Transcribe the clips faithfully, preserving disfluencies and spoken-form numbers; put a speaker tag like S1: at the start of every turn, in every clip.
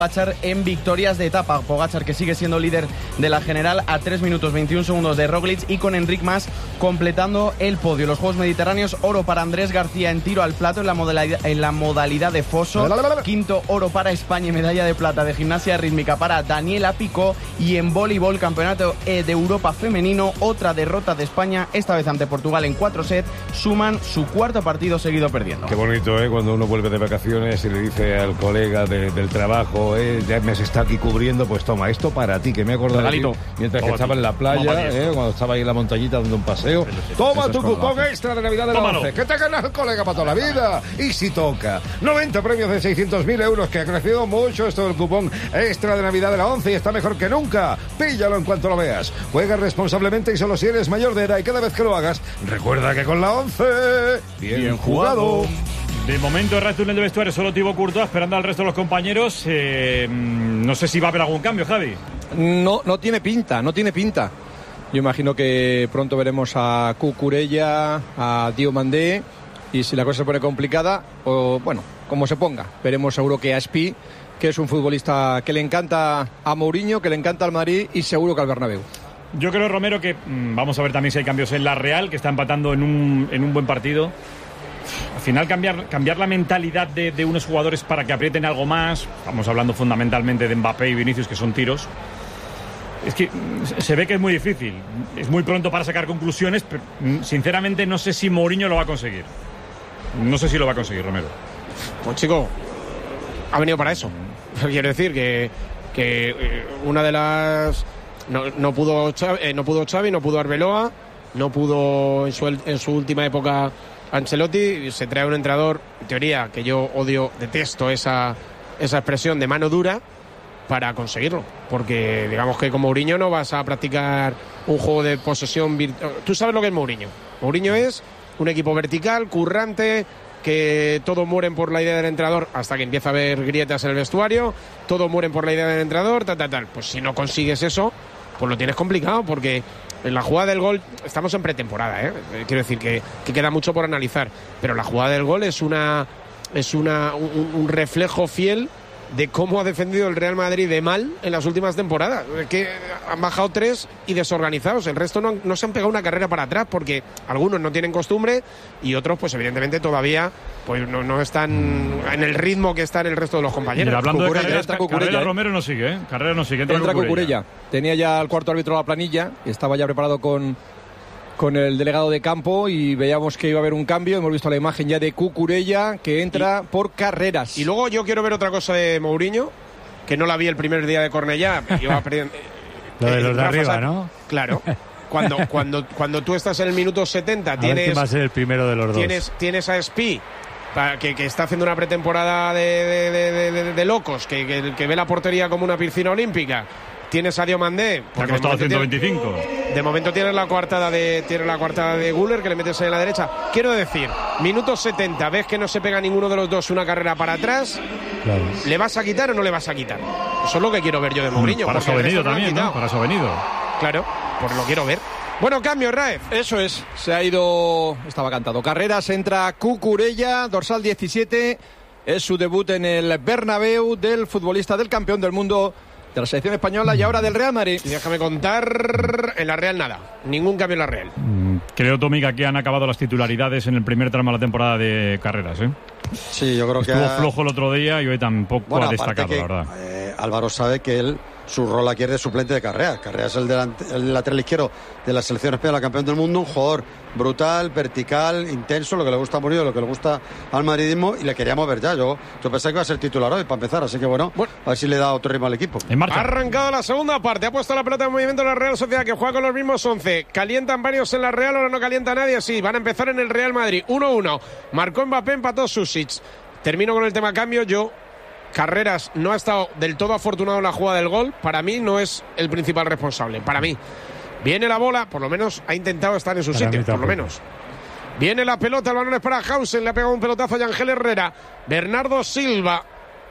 S1: Pogačar en victorias de etapa. Pogačar, que sigue siendo líder de la general a tres minutos veintiún segundos de Roglic, y con Enric Mas completando el podio. Los Juegos Mediterráneos, oro para Andrés García en tiro al plato en la modalidad, en la modalidad de foso. Quinto oro para España y medalla de plata de gimnasia rítmica para Daniela Picó. Y en voleibol, campeonato de Europa femenino, otra derrota de España, esta vez ante Portugal en cuatro sets. Suman su cuarto partido seguido perdiendo.
S2: Qué bonito, ¿eh? Cuando uno vuelve de vacaciones y le dice al colega de, del trabajo, Eh, ya me se está aquí cubriendo, pues toma, esto para ti, que me he acordado de ti, mientras que estaba en la playa, eh, cuando estaba ahí en la montañita dando un paseo. Toma tu cupón extra de Navidad de la once, que te ganas el colega para toda la vida. Y si toca, noventa premios de seiscientos mil euros, que ha crecido mucho esto del cupón extra de Navidad de la once y está mejor que nunca. Píllalo en cuanto lo veas. Juega responsablemente y solo si eres mayor de edad, y cada vez que lo hagas, recuerda que con la once, bien, bien jugado.
S3: De momento, el túnel de vestuario solo Thibaut Courtois esperando al resto de los compañeros. Eh, no sé si va a haber algún cambio, Javi.
S4: No, no tiene pinta, no tiene pinta. Yo imagino que pronto veremos a Cucurella, a Diomandé, y si la cosa se pone complicada, o bueno, como se ponga, veremos seguro que a Espi, que es un futbolista que le encanta a Mourinho, que le encanta al Madrid y seguro que al Bernabéu.
S3: Yo creo, Romero, que mmm, vamos a ver también si hay cambios en la Real, que está empatando en un, en un buen partido. Al final cambiar, cambiar la mentalidad de, de unos jugadores para que aprieten algo más. Estamos hablando fundamentalmente de Mbappé y Vinicius, que son tiros. Es que se ve que es muy difícil. Es muy pronto para sacar conclusiones, pero sinceramente no sé si Mourinho lo va a conseguir. No sé si lo va a conseguir, Romero.
S5: Pues chico, ha venido para eso. Quiero decir que, que una de las... No, no, pudo Xavi, eh, no pudo Xavi, no pudo Arbeloa, no pudo en su, en su última época Ancelotti. Se trae un entrenador, en teoría, que yo odio, detesto esa, esa expresión de mano dura, para conseguirlo. Porque digamos que con Mourinho no vas a practicar un juego de posesión virtual. Tú sabes lo que es Mourinho. Mourinho es un equipo vertical, currante, que todos mueren por la idea del entrenador hasta que empieza a haber grietas en el vestuario, todos mueren por la idea del entrenador, tal, tal, tal. Pues si no consigues eso, pues lo tienes complicado, porque en la jugada del gol, estamos en pretemporada, ¿eh? Quiero decir que, que queda mucho por analizar, pero la jugada del gol es una es una un, un reflejo fiel de cómo ha defendido el Real Madrid de mal en las últimas temporadas. Que han bajado tres y desorganizados. El resto no, no se han pegado una carrera para atrás, porque algunos no tienen costumbre y otros, pues evidentemente todavía pues no, no están en el ritmo que están el resto de los compañeros.
S3: Mira, hablando
S4: Cucurella,
S3: de carrera,
S4: Cucurella,
S3: carrera
S4: ¿eh?
S3: Romero no sigue, ¿eh? Carrera no sigue. Entra,
S4: entra
S3: Cucurella.
S4: Cucurella. Tenía ya el cuarto árbitro la planilla, estaba ya preparado con... con el delegado de campo y veíamos que iba a haber un cambio. Hemos visto la imagen ya de Cucurella, que entra y, por Carreras.
S5: Y luego yo quiero ver otra cosa de Mourinho, que no la vi el primer día de Cornellá. Iba perdiendo,
S6: Lo de los de arriba,
S5: Sa-
S6: ¿no?
S5: Claro. Cuando, cuando, cuando tú estás en el minuto setenta,
S6: a
S5: tienes,
S6: ver quién va a ser el primero de los
S5: tienes,
S6: dos.
S5: tienes a Espi, que, que está haciendo una pretemporada de, de, de, de, de locos, que, que, que ve la portería como una piscina olímpica. Tienes a Diomandé.
S3: Te ha costado ciento veinticinco.
S5: Tienes, de momento tienes la coartada de tienes la coartada de Güler, que le metes ahí en la derecha. Quiero decir, minuto setenta, ves que no se pega ninguno de los dos una carrera para atrás.
S6: Claro.
S5: ¿Le vas a quitar o no le vas a quitar? Eso es lo que quiero ver yo de Mourinho.
S3: Para eso ha venido también, ¿no? Para eso ha venido.
S5: Claro, pues lo quiero ver. Bueno, cambio, Raef.
S4: Eso es, se ha ido, estaba cantado. Carreras, entra Cucurella, dorsal diecisiete. Es su debut en el Bernabéu del futbolista del campeón del mundo de la selección española y ahora del Real Madrid.
S5: Y déjame contar, en la Real nada, ningún cambio en la Real.
S3: Creo, Tommy, que aquí han acabado las titularidades en el primer tramo de la temporada de Carreras, ¿eh?
S7: Sí, yo creo
S3: Estuvo
S7: que...
S3: Estuvo flojo el otro día y hoy tampoco
S7: bueno,
S3: ha destacado,
S7: que,
S3: la verdad.
S7: Eh, Álvaro sabe que él, su rol aquí es de suplente de Carreras. Carreras es el, delante, el lateral izquierdo de la selección española, campeón del mundo, un jugador brutal, vertical, intenso, lo que le gusta a Mourinho, lo que le gusta al madridismo, y le queríamos ver ya. Yo, yo pensé que iba a ser titular hoy para empezar, así que bueno, bueno, a ver si le da otro ritmo al equipo.
S3: En marcha.
S5: Ha arrancado la segunda parte, ha puesto la pelota en movimiento la Real Sociedad, que juega con los mismos once. ¿Calientan varios en la Real o no calienta nadie? Sí, van a empezar en el Real Madrid. uno uno. Marcó Mbappé, empató Susic. Termino con el tema cambio. Yo, Carreras no ha estado del todo afortunado en la jugada del gol. Para mí no es el principal responsable. Para mí. Viene la bola, por lo menos ha intentado estar en su
S6: para
S5: sitio, por lo menos. Viene la pelota, el balón es para Hausen, le ha pegado un pelotazo a Yangel Herrera. Bernardo Silva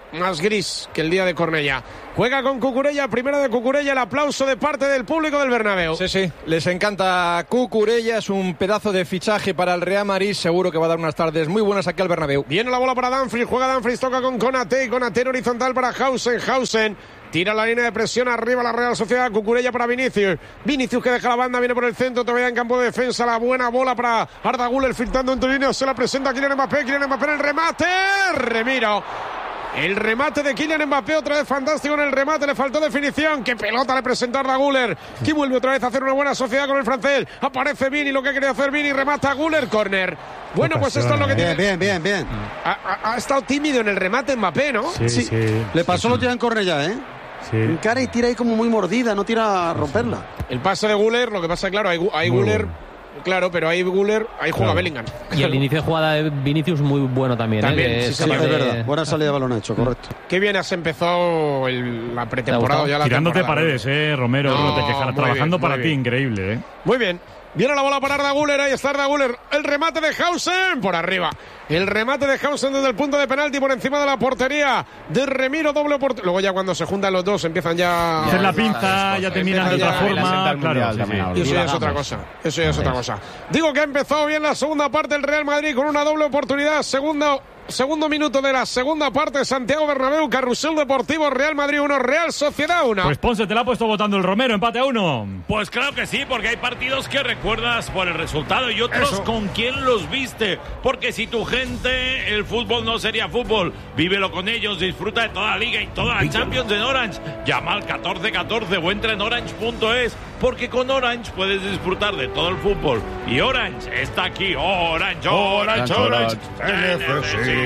S5: más gris que el día de Cornellá. Juega con Cucurella, primero de Cucurella, el aplauso de parte del público del Bernabéu.
S4: Sí, sí, les encanta Cucurella, es un pedazo de fichaje para el Real Madrid, seguro que va a dar unas tardes muy buenas aquí al Bernabéu.
S5: Viene la bola para Dumfries, juega Dumfries, toca con Konaté, Konaté horizontal para Hausen, Hausen tira la línea de presión arriba la Real Sociedad, Cucurella para Vinicius, Vinicius que deja la banda, viene por el centro, todavía en campo de defensa, la buena bola para Arda Güler, filtrando entre líneas, se la presenta a Kylian Mbappé, Kylian Mbappé en el remate, Remiro. El remate de Kylian Mbappé, otra vez fantástico en el remate, le faltó definición. ¡Qué pelota le presentó Arda Güler! Que vuelve otra vez a hacer una buena sociedad con el francés. Aparece Vini, lo que quería hacer Vini, remata a Güler, córner. Bueno, pues esto es lo que
S7: bien,
S5: tiene.
S7: Bien, bien, bien.
S5: Ha, ha, ha estado tímido en el remate Mbappé, ¿no?
S6: Sí, sí. sí.
S7: Le pasó lo tira en Cornellá, ¿eh?
S6: Sí.
S7: Encara y tira ahí como muy mordida, no tira a romperla.
S5: El pase de Güler, lo que pasa, claro, hay, hay Güler... Claro, pero ahí Güler, ahí juega claro. Bellingham.
S8: Y el inicio de jugada de Vinicius muy bueno también.
S5: También,
S8: ¿eh?
S5: sí,
S7: es, sí, es verdad. Buena salida de balón hecho, correcto.
S5: Qué bien has empezado el, la pretemporada. Ya la
S3: Tirándote
S5: temporada.
S3: paredes, eh, Romero, no, no te quejas. Trabajando
S5: bien,
S3: para ti,
S5: bien.
S3: increíble, eh.
S5: Muy bien. Viene la bola para Arda Güler, ahí está Arda Güler, el remate de Hausen por arriba. El remate de Hausen desde el punto de penalti por encima de la portería de Remiro, doble portería. Luego ya cuando se juntan los dos empiezan ya...
S3: Hacer la pinza, ya te miran de otra forma. Claro, sí, sí.
S5: Y eso ya es otra cosa, eso ya es otra cosa. Digo que ha empezado bien la segunda parte el Real Madrid con una doble oportunidad, segunda... Segundo minuto de la segunda parte, Santiago Bernabéu, Carrusel Deportivo, Real Madrid uno, Real Sociedad uno.
S3: Pues Ponce te la ha puesto votando el Romero, empate a uno.
S9: Pues claro que sí, porque hay partidos que recuerdas por el resultado y otros
S5: Eso.
S9: con quién los viste. Porque si tu gente, el fútbol no sería fútbol. Vívelo con ellos, disfruta de toda la Liga y toda la Champions en Orange. Llama al catorce catorce o entra en orange punto es, porque con Orange puedes disfrutar de todo el fútbol. Y Orange está aquí. Orange, Orange, Orange. Orange.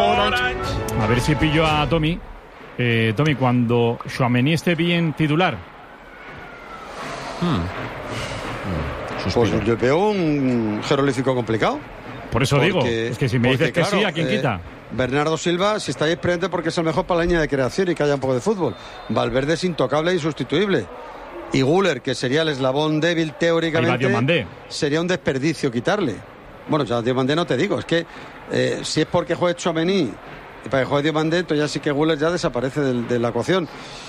S3: A ver si pillo a Tommy. Eh, Tommy, cuando Tchouaméni esté bien titular.
S7: Hmm. Pues yo veo un jeroglífico complicado.
S3: Por eso
S7: porque,
S3: digo, es que si me dices que
S7: claro,
S3: sí, ¿a quién
S7: eh,
S3: quita?
S7: Bernardo Silva, si estáis presentes, porque es el mejor para la línea de creación y que haya un poco de fútbol. Valverde es intocable e insustituible. Y Güler, que sería el eslabón débil teóricamente, sería un desperdicio quitarle. Bueno, ya Diomandé no te digo, es que eh, si es porque juegue Tchouaméni y para que juegue Diomandé, entonces ya sí que Güler ya desaparece de, de la ecuación.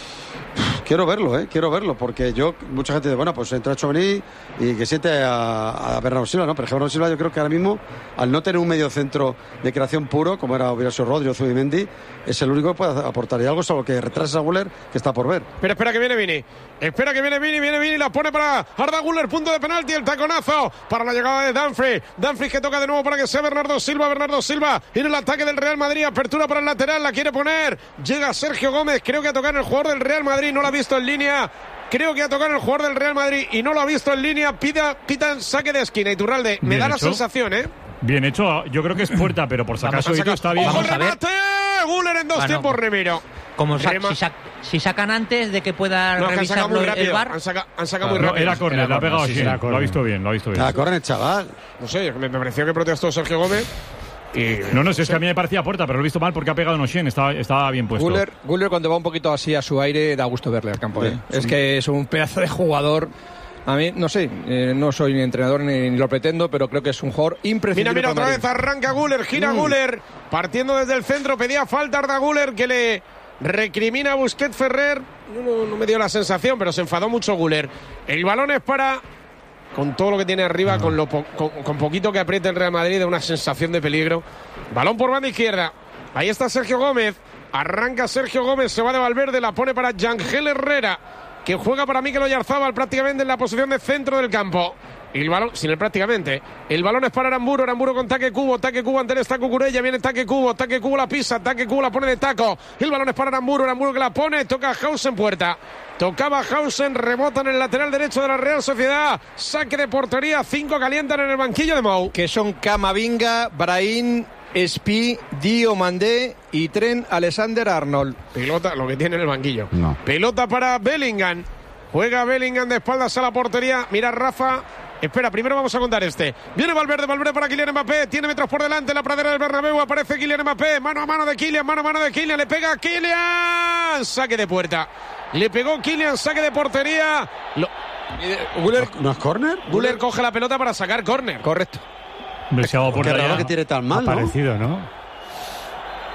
S7: Quiero verlo, eh, quiero verlo, porque yo, mucha gente dice, bueno, pues entra Tchouaméni y que siente a, a Bernardo Silva, ¿no? Pero Bernardo Silva yo creo que ahora mismo, al no tener un medio centro de creación puro, como era hubiera sido Rodri o Zubimendi, es el único que puede aportar y algo, salvo que retrasa a Güler, que está por ver.
S5: Pero espera que viene Vini, espera que viene Vini, viene Vini, la pone para Arda Güler, punto de penalti, el taconazo para la llegada de Dumfries, Dumfries que toca de nuevo para que sea Bernardo Silva, Bernardo Silva en el ataque del Real Madrid, apertura para el lateral, la quiere poner, llega Sergio Gómez, creo que a tocar el jugador del Real Madrid, no la ha visto en línea, creo que a tocar el jugador del Real Madrid y no lo ha visto en línea, pida, pitan saque de esquina, Iturralde, me
S3: Bien
S5: da la
S3: hecho.
S5: sensación, ¿eh?
S3: Bien hecho, yo creo que es puerta, pero por si acaso está bien.
S5: ¡Ojo,
S8: Vamos a ver.
S5: remate! Güler en dos
S8: Bueno,
S5: tiempos, Remiro.
S8: Como sa-
S5: Rema-
S8: si, sa- si sacan antes de que pueda
S5: No, que han sacado
S8: revisarlo
S5: muy
S8: el
S5: rápido,
S8: VAR.
S5: han sacado, han sacado
S3: No,
S5: muy rápido.
S3: era córner, la ha pegado
S6: sí,
S3: así.
S6: era
S3: Lo ha
S6: córner.
S3: visto bien, lo ha visto bien.
S7: Ah, corren, chaval.
S5: No sé, me, me pareció que protestó Sergio Gómez. Y,
S3: No, no, si es que a mí me parecía puerta, pero lo he visto mal porque ha pegado Nochen, estaba, estaba bien puesto.
S4: Güler, Güler cuando va un poquito así a su aire da gusto verle al campo. ¿eh?
S7: Sí.
S4: Es que es un pedazo de jugador. A mí, no sé, eh, no soy ni entrenador ni, ni lo pretendo, pero creo que es un jugador imprescindible.
S5: Mira, mira,
S4: para
S5: otra
S4: Madrid.
S5: vez arranca Güler, gira
S4: Mm.
S5: Güler, partiendo desde el centro, pedía falta Arda Güler, que le recrimina a Busquets Ferrer. No, no me dio la sensación, pero se enfadó mucho Güler. El balón es para, con todo lo que tiene arriba, con, lo po- con, con poquito que apriete el Real Madrid, de una sensación de peligro. Balón por banda izquierda. Ahí está Sergio Gómez. Arranca Sergio Gómez, se va de Valverde, la pone para Yangel Herrera, que juega para Mikel Oyarzabal prácticamente en la posición de centro del campo. Y el balón, sin el prácticamente, el balón es para Aramburu, Aramburu con taque Cubo, taque Cubo, ante él está Cucurella, viene taque Cubo, taque Cubo la pisa, taque Cubo la pone de taco, el balón es para Aramburu, Aramburu que la pone, toca Hausen puerta, tocaba Hausen, rebota en el lateral derecho de la Real Sociedad, saque de portería, cinco calientan en el banquillo de Mou.
S4: Que son Camavinga, Brahim, Espi, Diomandé y Trent Alexander-Arnold.
S5: Pelota, lo que tiene en el banquillo.
S6: No.
S5: Pelota para Bellingham. Juega Bellingham de espaldas a la portería. Mira Rafa. Espera, primero vamos a contar este. Viene Valverde, Valverde para Kylian Mbappé. Tiene metros por delante en la pradera del Bernabéu. Aparece Kylian Mbappé. Mano a mano de Kylian, mano a mano de Kylian. Le pega a Kylian. Saque de puerta. Le pegó Kylian, saque de portería. Lo...
S4: Güler,
S7: ¿No es córner?
S5: Güler coge la pelota para sacar córner.
S4: correcto.
S3: Hombre, se ha dado
S7: Qué
S3: puerta
S7: raro
S3: ya.
S7: que tire tan mal,
S6: Ha
S7: ¿no?
S6: parecido, ¿no?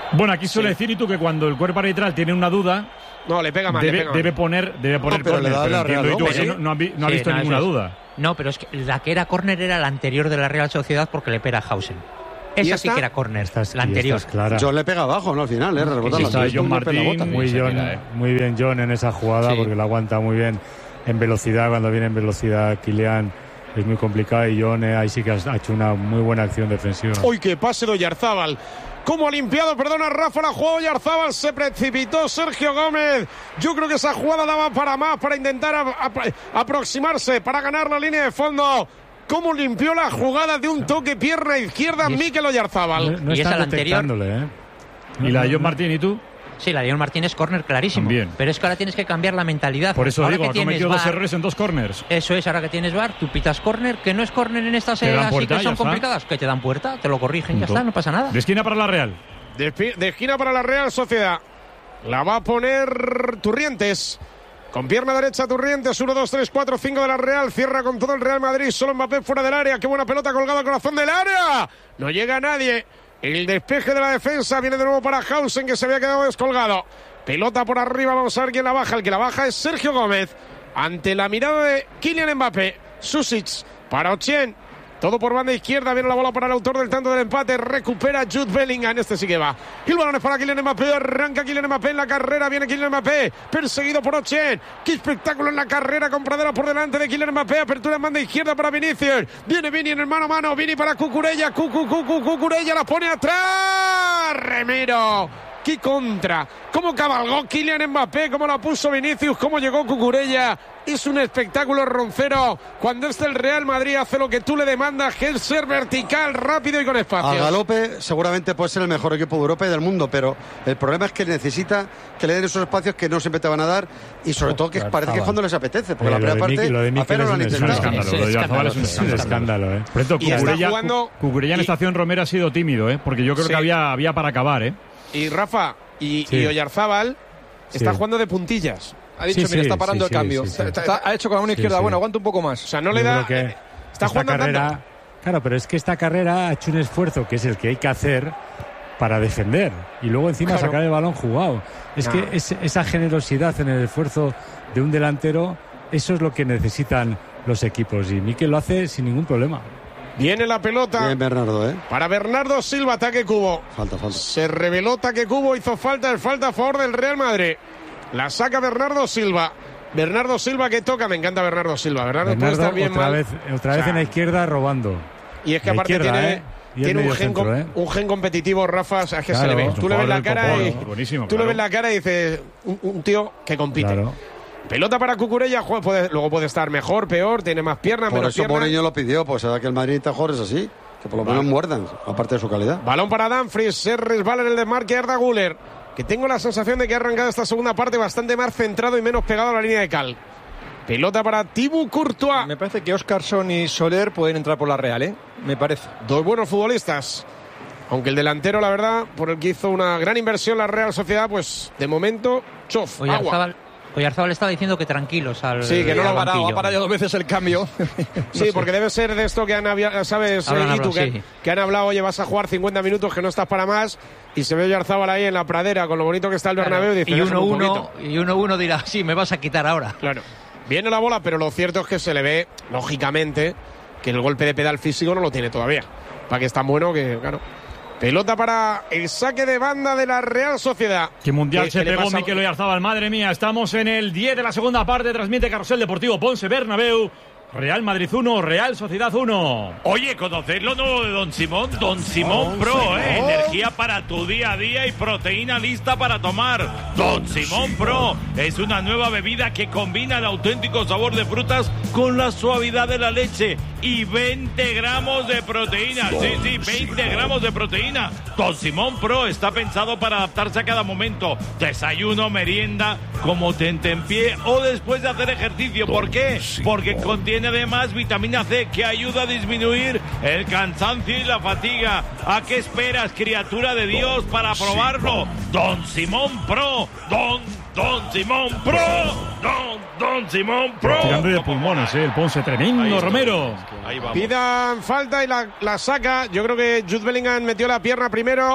S3: Bueno, aquí suele decir y tú que cuando el cuerpo arbitral tiene una duda,
S5: no le pega mal,
S3: debe,
S5: le pega
S3: debe
S5: mal.
S3: poner, debe poner
S7: No, pero
S3: córner,
S7: le da
S3: pero
S7: la
S3: entiendo
S7: Real,
S3: y tú
S7: ¿no?
S3: que
S7: Sí.
S3: no, no ha, vi- no ha
S8: Sí,
S3: visto
S8: no,
S3: ninguna
S8: eso es.
S3: duda.
S8: No, pero es que la que era córner era la anterior de la Real Sociedad porque le pega a Hausen. Esa sí
S5: esta?
S8: que era córner,
S6: Estás-
S8: la
S6: y
S8: anterior.
S6: estás clara.
S7: John le pega abajo, ¿no? Al final, ¿eh? Rebota
S3: sí,
S7: la
S3: está
S7: pies,
S3: John
S7: le pega la
S3: Martín,
S7: bota.
S6: Muy,
S3: se
S6: John,
S3: queda, ¿eh?
S6: muy bien John en esa jugada
S8: Sí.
S6: porque la aguanta muy bien en velocidad. Cuando viene en velocidad Kylian es muy complicado y John eh, ahí sí que ha hecho una muy buena acción defensiva.
S5: Uy, qué pase de Oyarzábal. Como ha limpiado, perdona, Rafa, la jugada Oyarzábal, se precipitó Sergio Gómez. Yo creo que esa jugada daba para más, para intentar a- a- aproximarse, para ganar la línea de fondo. Cómo limpió la jugada de un toque pierna izquierda Mikel Oyarzábal.
S6: No, no
S8: Y esa
S6: están
S8: la anterior.
S6: detectándole, ¿eh?
S3: ¿Y la de John Martín y tú?
S8: Sí, la de John Martín es córner clarísimo.
S3: También.
S8: Pero es que ahora tienes que cambiar la mentalidad.
S3: Por eso
S8: ahora
S3: digo,
S8: que
S3: ha
S8: tienes
S3: cometido dos
S8: V A R,
S3: errores en dos corners.
S8: Eso es, ahora que tienes V A R, tú pitas córner, que no es córner en estas
S3: Te dan
S8: eh, así
S3: puerta,
S8: que
S3: ya
S8: son
S3: está.
S8: complicadas, que te dan puerta, te lo corrigen, ya
S3: Punto.
S8: está, no pasa nada.
S3: De esquina para la Real.
S5: De, espi- de esquina para la Real Sociedad. La va a poner Turrientes. Con pierna derecha Turrientes, uno, dos, tres, cuatro, cinco de la Real. Cierra con todo el Real Madrid. Solo Mbappé fuera del área. Qué buena pelota colgada al corazón del área. No llega nadie. El despeje de la defensa viene de nuevo para Hausen, que se había quedado descolgado. Pelota por arriba, vamos a ver quién la baja. El que la baja es Sergio Gómez. Ante la mirada de Kylian Mbappé. Susic para Ochien. Todo por banda izquierda, viene la bola para el autor del tanto del empate, recupera Jude Bellingham, este sí que va. Y el balón es para Kylian Mbappé, arranca Kylian Mbappé en la carrera, viene Kylian Mbappé, perseguido por Ochien. Qué espectáculo en la carrera, con Pradera por delante de Kylian Mbappé, apertura en banda izquierda para Vinicius. Viene Vini en el mano a mano, Vini para Cucurella, Cucu, Cucu, Cucurella, la pone atrás, Remiro. ¡Qué contra! ¿Cómo cabalgó Kylian Mbappé? ¿Cómo la puso Vinicius? ¿Cómo llegó Cucurella? Es un espectáculo roncero. Cuando este el Real Madrid hace lo que tú le demandas, que es ser vertical, rápido y con espacio.
S7: Al galope seguramente puede ser el mejor equipo de Europa y del mundo, pero el problema es que necesita que le den esos espacios que no siempre te van a dar y sobre todo que parece que es cuando les apetece, porque
S6: Eh,
S7: la
S6: lo de
S7: primera
S6: Miki-
S7: parte
S6: lo de Mikel
S7: apenas lo han
S6: es un
S3: Es un
S7: intentado.
S3: escándalo. Lo de Oyarzabal es un
S6: Es un
S3: escándalo.
S6: escándalo, ¿eh?
S3: Por cierto,
S5: Y está
S3: Cucurella,
S5: jugando-
S3: Cucurella en
S5: y-
S3: estación Romero ha sido tímido, ¿eh? Porque yo creo
S5: Sí.
S3: que había, había para acabar, ¿eh?
S5: Y Rafa y,
S6: Sí.
S5: y Oyarzábal está
S6: Sí.
S5: jugando de puntillas.
S4: Ha dicho,
S6: Sí,
S4: mira,
S6: sí,
S4: está parando
S6: sí,
S4: el cambio.
S6: sí, sí, sí.
S4: Está- está- ha hecho con la mano
S6: Sí,
S4: izquierda,
S6: sí.
S4: bueno, aguanta un poco más.
S5: O sea, no le
S6: Yo
S5: da.
S6: creo que
S5: eh, está
S6: esta
S5: jugando
S6: carrera,
S5: andando.
S6: claro, pero es que esta carrera ha hecho un esfuerzo que es el que hay que hacer para defender y luego encima
S5: Claro.
S6: sacar el balón jugado. Es
S5: Nah.
S6: que es- esa generosidad en el esfuerzo de un delantero, eso es lo que necesitan los equipos y Mikel lo hace sin ningún problema.
S5: Viene la pelota
S7: Bien, Bernardo, ¿eh?
S5: para Bernardo Silva, ataque Cubo.
S7: Falta, falta.
S5: Se reveló ataque Cubo, hizo falta, el falta a favor del Real Madrid. La saca Bernardo Silva. Bernardo Silva que toca, me encanta Bernardo Silva. Bernardo, puede
S6: Bernardo
S5: estar bien
S6: otra
S5: mal.
S6: vez, otra
S5: O
S6: vez
S5: sea,
S6: en la izquierda robando.
S5: Y es que
S6: la
S5: aparte
S6: izquierda,
S5: tiene,
S6: ¿eh? Y el
S5: tiene un,
S6: medio
S5: gen,
S6: centro,
S5: com-
S6: ¿eh?
S5: un gen competitivo, Rafa, o sea, es que se
S6: Claro.
S5: le ve.
S6: Es un
S5: Tú le ves la
S3: jugador
S5: cara
S3: del
S5: y
S3: Popolo, buenísimo,
S5: tú le
S3: claro.
S5: ves la cara y dices, un, un tío que compite.
S6: Claro.
S5: Pelota para Cucurella, juega- puede- luego puede estar mejor, peor, tiene más piernas,
S7: Por
S5: menos
S7: eso
S5: piernas.
S7: Mourinho lo pidió, pues será que el Madrid necesita jugadores así, que por lo menos muerdan, aparte de su calidad.
S5: Balón para Dumfries, se resbala en el desmarque Arda Güler, que tengo la sensación de que ha arrancado esta segunda parte bastante más centrado y menos pegado a la línea de cal. Pelota para Thibaut Courtois.
S4: Me parece que Óscarson y Soler pueden entrar por la Real, ¿eh? Me parece.
S5: Dos buenos futbolistas. Aunque el delantero, la verdad, por el que hizo una gran inversión la Real Sociedad, pues de momento, chof, agua.
S8: Oyarzábal, Oyarzábal estaba diciendo que tranquilos al
S5: Sí, que no lo
S4: ha parado,
S8: banquillo.
S4: ha parado ya dos veces el cambio.
S5: Sí, porque debe ser de esto que han hablado, ¿sabes?
S8: Hablan,
S5: eh, Itu,
S8: hablan,
S5: que,
S8: sí.
S5: que han hablado, oye, vas a jugar cincuenta minutos, que no estás para más, y se ve Oyarzábal ahí en la pradera, con lo bonito que está el Bernabéu, y dice,
S8: y
S5: "Déjame
S8: uno
S5: un
S8: uno
S5: poquito".
S8: y uno uno dirá, sí, me vas a quitar ahora.
S5: Claro. Viene la bola, pero lo cierto es que se le ve, lógicamente, que el golpe de pedal físico no lo tiene todavía. Para que es tan bueno que, claro. Pelota para el saque de banda de la Real Sociedad.
S3: Qué mundial
S5: Que-
S3: se
S5: que le
S3: pegó
S5: pasa-
S3: Mikel Oyarzabal. Madre mía, estamos en el diez de la segunda parte. Transmite Carrusel Deportivo Ponce Bernabéu. Real Madrid uno, Real Sociedad uno.
S9: Oye, ¿conocéis lo nuevo de Don Simón? Don Simón Pro, ¿eh? Energía para tu día a día y proteína lista para tomar. Don Simón Pro es una nueva bebida que combina el auténtico sabor de frutas con la suavidad de la leche y veinte gramos de proteína. Sí, sí, veinte gramos de proteína. Don Simón Pro está pensado para adaptarse a cada momento. Desayuno, merienda, como tentempié o después de hacer ejercicio. ¿Por qué? Porque contiene además vitamina C que ayuda a disminuir el cansancio y la fatiga. ¿A qué esperas, criatura de Dios, para probarlo? Don Simón Pro, Don, Don Simón Pro, Don, Don Simón Pro.
S3: Tirando de pulmones, ¿eh? El Ponce tremendo,
S9: Ahí está.
S3: Romero.
S9: Ahí vamos.
S5: Pidan falta y la, la saca. Yo creo que Jude Bellingham metió la pierna primero.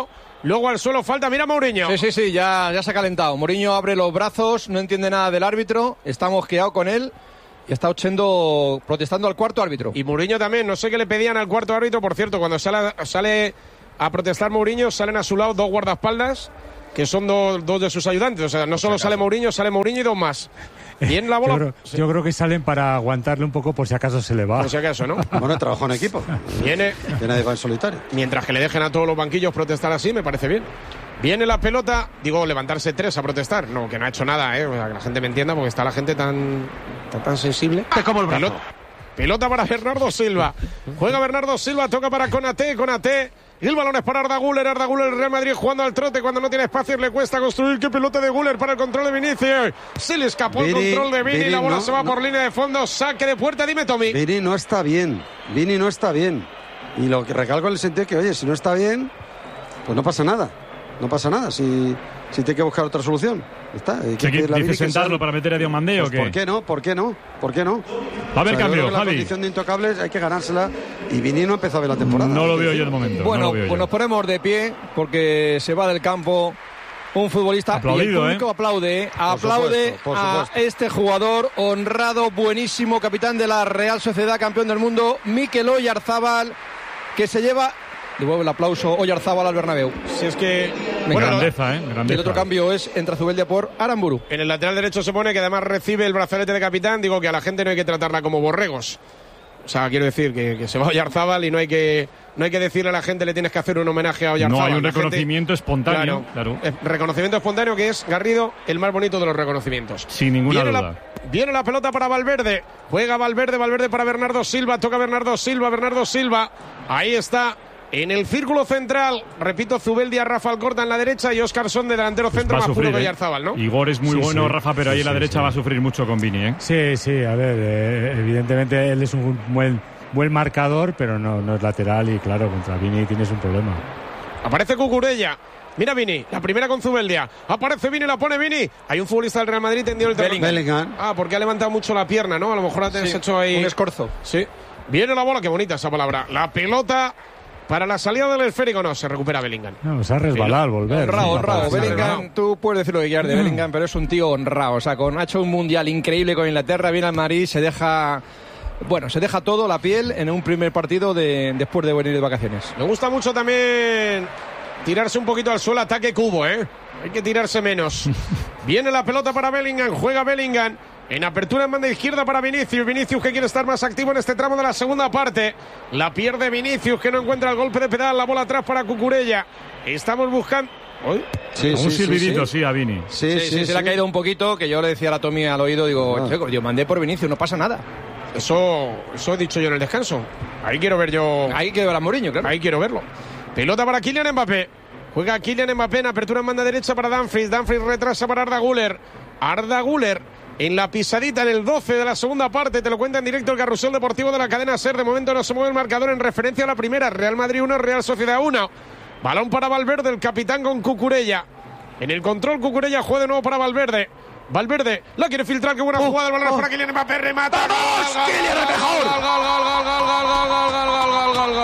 S5: luego al suelo, falta, mira Mourinho.
S4: Sí, sí, sí, ya, ya se ha calentado. Mourinho abre los brazos, no entiende nada del árbitro, está mosqueado con él y está ochendo, protestando al cuarto árbitro.
S5: Y Mourinho también, no sé qué le pedían al cuarto árbitro, por cierto, cuando sale, sale a protestar Mourinho, salen a su lado dos guardaespaldas, que son do, dos de sus ayudantes, o sea, no solo sale Mourinho, sale Mourinho y dos más. Bien la bola.
S6: Yo creo,
S5: sí.
S6: yo creo que salen para aguantarle un poco por si acaso se le va.
S5: Por si acaso, ¿no?
S7: Bueno, trabajo en equipo.
S5: Viene.
S7: Que nadie va en solitario.
S5: Mientras que le dejen a todos los banquillos protestar así, me parece bien. Viene la pelota, digo, levantarse tres a protestar. No, que no ha hecho nada, ¿eh? O sea, que la gente me entienda porque está la gente tan, tan, tan sensible.
S1: Te como el brazo.
S5: Pelota, pelota para Bernardo Silva. Juega Bernardo Silva, toca para Konaté, Konaté. Y el balón es para Arda Güler, Arda Güler, el Real Madrid jugando al trote cuando no tiene espacio, le cuesta construir. ¡Qué pelota de Güler para el control de Vinicius! Se le escapó
S7: Vini,
S5: el control de Vini,
S7: Vini,
S5: la bola
S7: no,
S5: se va
S7: no.
S5: por línea de fondo, saque de puerta, dime Tommy.
S7: Vini no está bien. Vini no está bien. Y lo que recalco en el sentido que, oye, si no está bien, pues no pasa nada. No pasa nada. Si, si tiene que buscar otra solución. Está. Hay que
S3: ¿Qué
S7: pedirle a Vini
S3: dice
S7: que
S3: sentarlo
S7: salga.
S3: para meter a Diomandé o
S7: Pues,
S3: qué?
S7: ¿por qué no? ¿Por qué no? ¿Por qué no?
S3: Va a haber
S7: O sea, yo
S3: cambio,
S7: creo que la
S3: Javi.
S7: condición de intocables hay que ganársela. Y Vini no empezó a ver la temporada.
S3: No lo veo yo de momento.
S4: Bueno,
S3: no lo veo
S4: pues
S3: yo.
S4: nos ponemos de pie porque se va del campo un futbolista
S3: Aplaudido,
S4: y el público
S3: ¿eh?
S4: aplaude,
S7: Por
S4: aplaude
S7: supuesto, por
S4: a
S7: supuesto.
S4: este jugador honrado, buenísimo, capitán de la Real Sociedad, campeón del mundo, Mikel Oyarzábal, que se lleva, devuelve el aplauso Oyarzábal al Bernabéu.
S5: Si es que...
S4: Venga,
S5: bueno,
S3: grandeza, ¿eh? Grandeza.
S4: Y el otro cambio es entra Zubeldia por Aramburu.
S5: en el lateral derecho se pone que además recibe el brazalete de capitán. Digo que a la gente no hay que tratarla como borregos. O sea, quiero decir que, que se va Oyarzábal y no hay que no hay que decirle a la gente le tienes que hacer un homenaje a Oyarzábal.
S3: No hay un
S5: La gente-
S3: reconocimiento espontáneo.
S5: Claro,
S3: Claro.
S5: eh, reconocimiento espontáneo que es, Garrido, el más bonito de los reconocimientos.
S3: Sin ninguna
S5: viene
S3: duda.
S5: La, viene la pelota para Valverde. Juega Valverde, Valverde para Bernardo Silva. Toca Bernardo Silva, Bernardo Silva. Ahí está. En el círculo central, repito, Zubeldia, Rafa Alcorta en la derecha y Óscar Son de delantero
S3: Pues
S5: centro
S3: va a
S5: más puro
S3: sufrir,
S5: que
S3: ¿eh?
S5: Oyarzábal, ¿no?
S3: Igor es muy
S6: Sí,
S3: bueno,
S6: sí.
S3: Rafa, pero ahí
S6: Sí,
S3: en la
S6: sí,
S3: derecha
S6: sí.
S3: va a sufrir mucho con Vini, ¿eh?
S6: Sí, sí, a ver, eh, evidentemente él es un buen, buen marcador, pero no, no es lateral y claro, contra Vini tienes un problema.
S5: Aparece Cucurella. Mira Vini, la primera con Zubeldia. Aparece Vini, la pone Vini. Hay un futbolista del Real Madrid tendido en el terreno.
S7: Bellingham.
S5: Ah, porque ha levantado mucho la pierna, ¿no? A lo mejor te has
S4: Sí,
S5: hecho ahí
S4: un escorzo.
S5: Sí. Viene la bola, qué bonita esa palabra. La pelota para la salida del esférico. No, se recupera Bellingham.
S6: No, se ha resbalado al volver.
S4: Honrado,
S6: Sí,
S4: honrado.
S6: parece.
S4: Bellingham, tú puedes decir lo que quieras de Bellingham, pero es un tío honrado. O sea, con, ha hecho un mundial increíble con Inglaterra, viene al Madrid, se deja... Bueno, se deja todo, la piel, en un primer partido de, después de venir de vacaciones.
S5: Me gusta mucho también tirarse un poquito al suelo, ataque cubo, ¿eh? Hay que tirarse menos. Viene la pelota para Bellingham, juega Bellingham. En apertura en banda izquierda para Vinicius. Vinicius que quiere estar más activo en este tramo de la segunda parte. La pierde Vinicius que no encuentra el golpe de pedal. La bola atrás para Cucurella. Estamos buscando... ¿Uy?
S7: Sí,
S3: Un
S7: sí, sí,
S3: silbidito,
S7: sí.
S3: sí, a Vini.
S7: Sí,
S4: Sí,
S7: sí,
S4: sí,
S7: sí.
S4: se le ha caído un poquito, que yo le decía a la Tommy al oído, digo,
S7: Ah.
S4: chico, yo mandé por Vinicius, no pasa nada.
S5: Eso, eso he dicho yo en el descanso. Ahí quiero ver yo...
S4: Ahí que ver a Mourinho, claro.
S5: Ahí quiero verlo. Pelota para Kylian Mbappé. Juega Kylian Mbappé en apertura en banda derecha para Dumfries. Dumfries retrasa para Arda Güler. Arda Güler en la pisadita en el doce de la segunda parte. Te lo cuenta en directo el Carrusel Deportivo de la cadena SER. De momento no se mueve el marcador en referencia a la primera. Real Madrid uno, Real Sociedad uno. Balón para Valverde, el capitán con Cucurella. En el control Cucurella juega de nuevo para Valverde. Valverde la quiere filtrar, qué buena jugada. El balón es para Kylian Mbappé, remata. ¡Vamos! ¡Kylian es mejor! ¡Gol, gol, gol, gol, gol, gol, gol, gol, gol, gol, gol,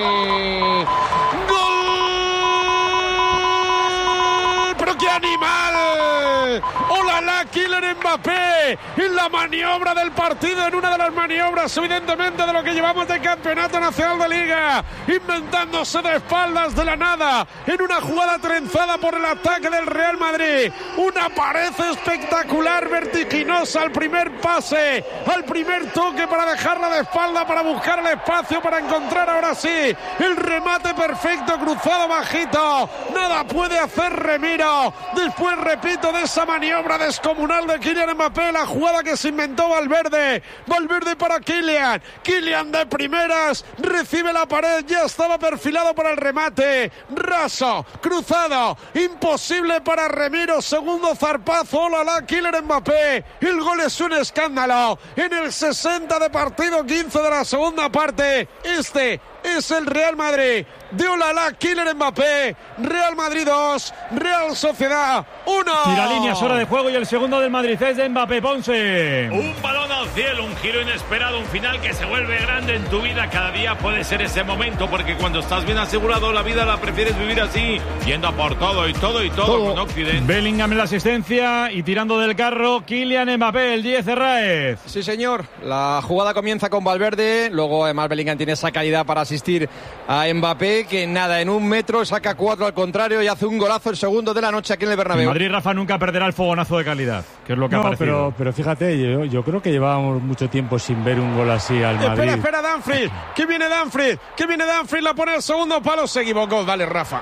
S5: gol! ¡Gol! ¡Pero qué animal! ¡Hola, la Kylian Mbappé! En la maniobra del partido, en una de las maniobras, evidentemente, de lo que llevamos de Campeonato Nacional de Liga. Inventándose de espaldas de la nada. En una jugada trenzada por el ataque del Real Madrid. Una pared espectacular, vertiginosa al primer pase. Al primer toque para dejarla de espalda, para buscar el espacio, para encontrar ahora sí el remate perfecto, cruzado bajito. Nada puede hacer Remiro. Después, repito, de esa maniobra descomunal de Kylian Mbappé, la jugada que se inventó Valverde. Valverde para Kylian. Kylian de primeras, recibe la pared, ya estaba perfilado para el remate. Raso, cruzado, imposible para Remiro. Segundo zarpazo, hola la Kylian Mbappé. El gol es un escándalo. En el sesenta de partido, quince de la segunda parte. Este es el Real Madrid de Olala, Kylian Mbappé. Real Madrid dos, Real Sociedad uno.
S3: Tira líneas, hora de juego y el segundo del Madrid es de Mbappé, Ponce.
S9: Un balón al al cielo, un giro inesperado, un final que se vuelve grande en tu vida. Cada día puede ser ese momento, porque cuando estás bien asegurado, la vida la prefieres vivir así, yendo a por todo y todo y todo, todo. Con Occident.
S3: Bellingham en la asistencia y tirando del carro, Kylian Mbappé, el diez Herráez.
S4: Sí, señor. La jugada comienza con Valverde, luego además Bellingham tiene esa calidad para asistir a Mbappé, que nada, en un metro saca cuatro al contrario y hace un golazo, el segundo de la noche aquí en el Bernabéu.
S3: Madrid, Rafa, nunca perderá el fogonazo de calidad, que es lo que
S6: no,
S3: ha parecido.
S6: Pero, pero fíjate, yo, yo creo que llevábamos mucho tiempo sin ver un gol así al Madrid.
S5: Espera, espera, Dumfries. ¿Qué viene Dumfries? ¿Qué viene Dumfries? La pone el segundo palo, se equivocó. Dale, Rafa.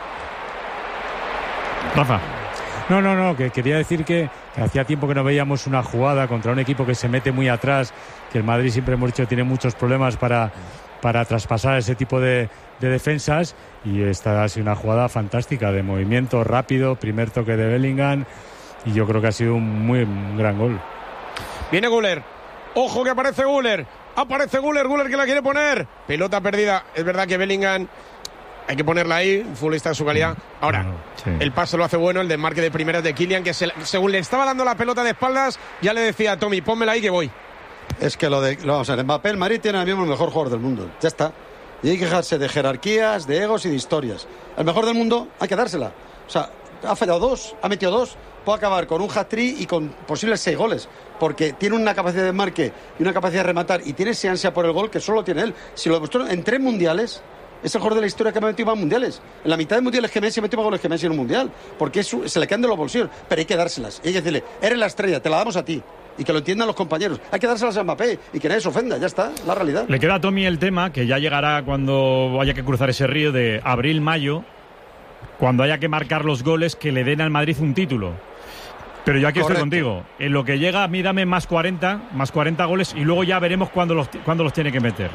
S3: Rafa.
S6: No, no, no, que quería decir que, que hacía tiempo que no veíamos una jugada contra un equipo que se mete muy atrás, que el Madrid siempre hemos dicho tiene muchos problemas para, para traspasar ese tipo de, de defensas, y esta ha sido una jugada fantástica de movimiento rápido, primer toque de Bellingham, y yo creo que ha sido un muy un gran gol.
S5: Viene Güler. Ojo que aparece Güler. Aparece Güler, Güler que la quiere poner. Pelota perdida. Es verdad que Bellingham hay que ponerla ahí, un futbolista de su calidad. Ahora, no, sí. El pase lo hace bueno, el desmarque de primeras de Kylian, que se, según le estaba dando la pelota de espaldas, ya le decía a Tommy, pónmela ahí que voy.
S7: Es que lo de, lo, vamos a ver, Mbappé, el Madrid tiene ahora mismo el mejor jugador del mundo. Ya está. Y hay que dejarse de jerarquías, de egos y de historias. El mejor del mundo hay que dársela. O sea, ha fallado dos, ha metido dos, puede acabar con un hat-trick y con posibles seis goles. Porque tiene una capacidad de marque y una capacidad de rematar y tiene esa ansia por el gol que solo tiene él. Si lo demostró en tres mundiales, es el jugador de la historia que me ha metido más mundiales. En la mitad de mundiales que Messi metió más goles que Messi en un mundial. Porque es su, se le quedan de los bolsillos. Pero hay que dárselas. Y hay que decirle, eres la estrella, te la damos a ti. Y que lo entiendan los compañeros. Hay que dárselas a Mbappé y que nadie se ofenda. Ya está, la realidad.
S3: Le queda a Tommy el tema, que ya llegará cuando haya que cruzar ese río de abril-mayo, cuando haya que marcar los goles que le den al Madrid un título. Pero yo aquí Correcto. Estoy contigo. En lo que llega, a mí dame más cuarenta, más cuarenta goles y luego ya veremos cuándo los, cuándo los tiene que meter.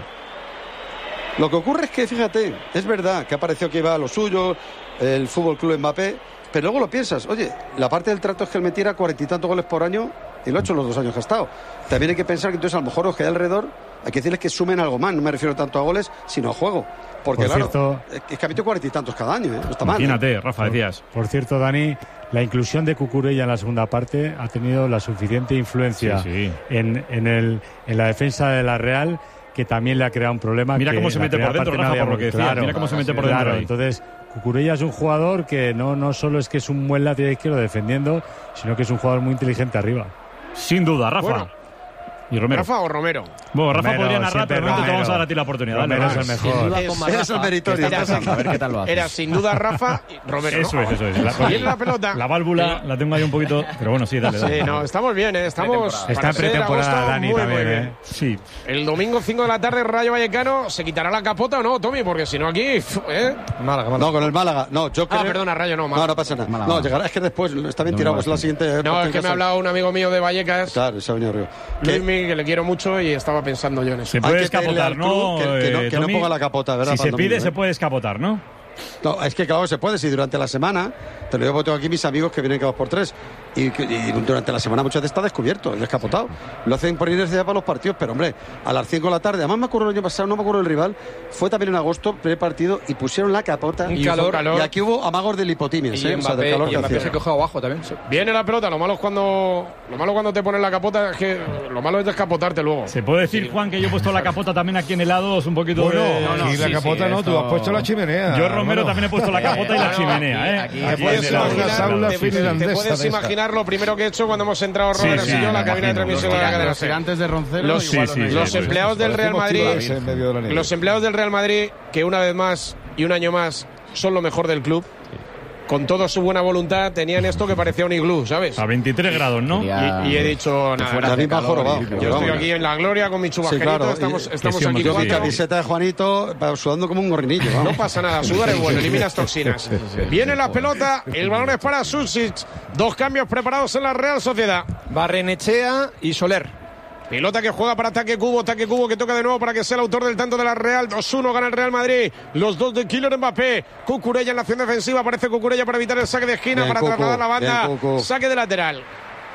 S7: Lo que ocurre es que, fíjate, es verdad que ha parecido que iba a lo suyo, el Fútbol Club Mbappé, pero luego lo piensas, oye, la parte del trato es que él metiera cuarenta y tantos goles por año y lo ha hecho en los dos años que ha estado. También hay que pensar que entonces a lo mejor los que hay alrededor, hay que decirles que sumen algo más, no me refiero tanto a goles, sino a juego. Porque por claro, cierto, es que ha metido cuarenta y tantos cada año, ¿eh? No está mal.
S3: Imagínate,
S7: ¿eh?
S3: Rafa, decías.
S6: Por, por cierto, Dani, la inclusión de Cucurella en la segunda parte ha tenido la suficiente influencia sí, sí. En, en, el, en la defensa de la Real, que también le ha creado un problema.
S3: Mira
S6: que
S3: cómo se mete por dentro, Rafa, por lo que decía.
S6: Claro,
S3: Mira cómo se mete por
S6: claro,
S3: dentro ahí.
S6: Entonces, Cucurella es un jugador que no, no solo es que es un buen lateral izquierdo defendiendo, sino que es un jugador muy inteligente arriba.
S3: Sin duda, Rafa.
S5: Bueno.
S3: ¿Y Romero?
S5: ¿Rafa o Romero?
S3: Bueno, Rafa
S6: Romero,
S3: podría narrar, pero no te vamos a dar a ti la oportunidad.
S6: Romero
S3: Dale,
S6: es el mejor.
S7: Es, es el meritorio.
S5: Era, a ver qué tal lo haces. Era sin duda Rafa y Romero.
S3: Eso
S5: ¿no?
S3: es, eso es. La,
S5: Viene la pelota.
S3: La válvula la tengo ahí un poquito, pero bueno, sí, dale, dale.
S5: Sí, no, estamos bien, ¿eh? Estamos.
S6: Está en pretemporada, Dani,
S5: muy,
S6: también,
S5: muy bien.
S6: ¿eh?
S3: Sí.
S5: El domingo cinco de la tarde, Rayo Vallecano, ¿se quitará la capota o no, Tommy? Porque si no aquí, ¿eh?
S7: Málaga, Málaga. No, con el Málaga. No, yo creo...
S5: Ah, perdona, Rayo, no.
S7: Málaga. No, no pasa nada. Málaga. No, llegará, es que después está bien no, tirado, es la siguiente.
S5: No, es que me ha hablado un amigo mío de Vallecas.
S7: Claro, se ha venido arriba.
S5: Luismi, que le quiero mucho y estaba pensando yo en eso.
S3: Se puede escapotar, ¿no?
S7: Que, que, no, que no ponga la capota, ¿verdad?
S3: Si se pide,
S7: domingo,
S3: se
S7: ¿eh?
S3: puede escapotar, ¿no?
S7: No, es que claro, se puede, si durante la semana, te lo digo porque tengo aquí mis amigos que vienen cada dos por tres, y, y durante la semana muchas veces está descubierto, el descapotado. Lo hacen por inercia para los partidos, pero hombre, a las cinco de la tarde, además me acuerdo el año pasado, no me acuerdo el rival, fue también en agosto, primer partido, y pusieron la capota.
S5: Y, calor, calor.
S7: Y aquí hubo amagos de lipotimias,
S4: y
S7: ¿eh?
S4: Mbappé,
S7: o sea, de calor
S4: y
S7: que
S4: Mbappé
S7: hacía.
S4: se cogió abajo también. Sí.
S5: Viene la pelota, lo malo es cuando lo malo cuando te ponen la capota, es que lo malo es descapotarte luego.
S3: ¿Se puede decir, sí. Juan, que yo he puesto la capota también aquí en el lado? Es un poquito
S2: bueno,
S3: de...
S2: no, no, aquí sí, la capota sí, no, esto... tú has puesto la chimenea.
S3: Yo, Romero, bueno. también he puesto la capota y la chimenea. ¿eh?
S5: Aquí, aquí, te puedes imaginar, te, te puedes imaginar lo primero que he hecho cuando hemos entrado Robert sí, sí, y yo en la cabina de transmisión de la cadena SER.
S1: Antes de Roncero,
S5: los, sí, sí, los sí, empleados sí, del Real Madrid,
S2: de
S5: los empleados del Real Madrid, que una vez más y un año más son lo mejor del club. Con toda su buena voluntad tenían esto que parecía un iglú, ¿sabes?
S3: A veintitrés grados, ¿no?
S5: Y, y he dicho, nada,
S7: de calor,
S5: calor, yo estoy aquí en la gloria con mi chubajerito, sí, claro, estamos, estamos aquí
S7: yo cuatro. Camiseta de Juanito, sudando como un gorrinillo. Vamos.
S5: No pasa nada, sudar es bueno, eliminas toxinas. Viene la pelota, el balón es para Susic. Dos cambios preparados en la Real Sociedad.
S4: Barrenechea y Soler.
S5: Pelota que juega para Ataque Cubo, Ataque Cubo que toca de nuevo para que sea el autor del tanto de la Real. dos uno gana el Real Madrid. Los dos de Kylian Mbappé. Cucurella en la acción defensiva. Aparece Cucurella para evitar el saque de esquina, bien, para Cucu, trasladar la banda. Bien, saque de lateral.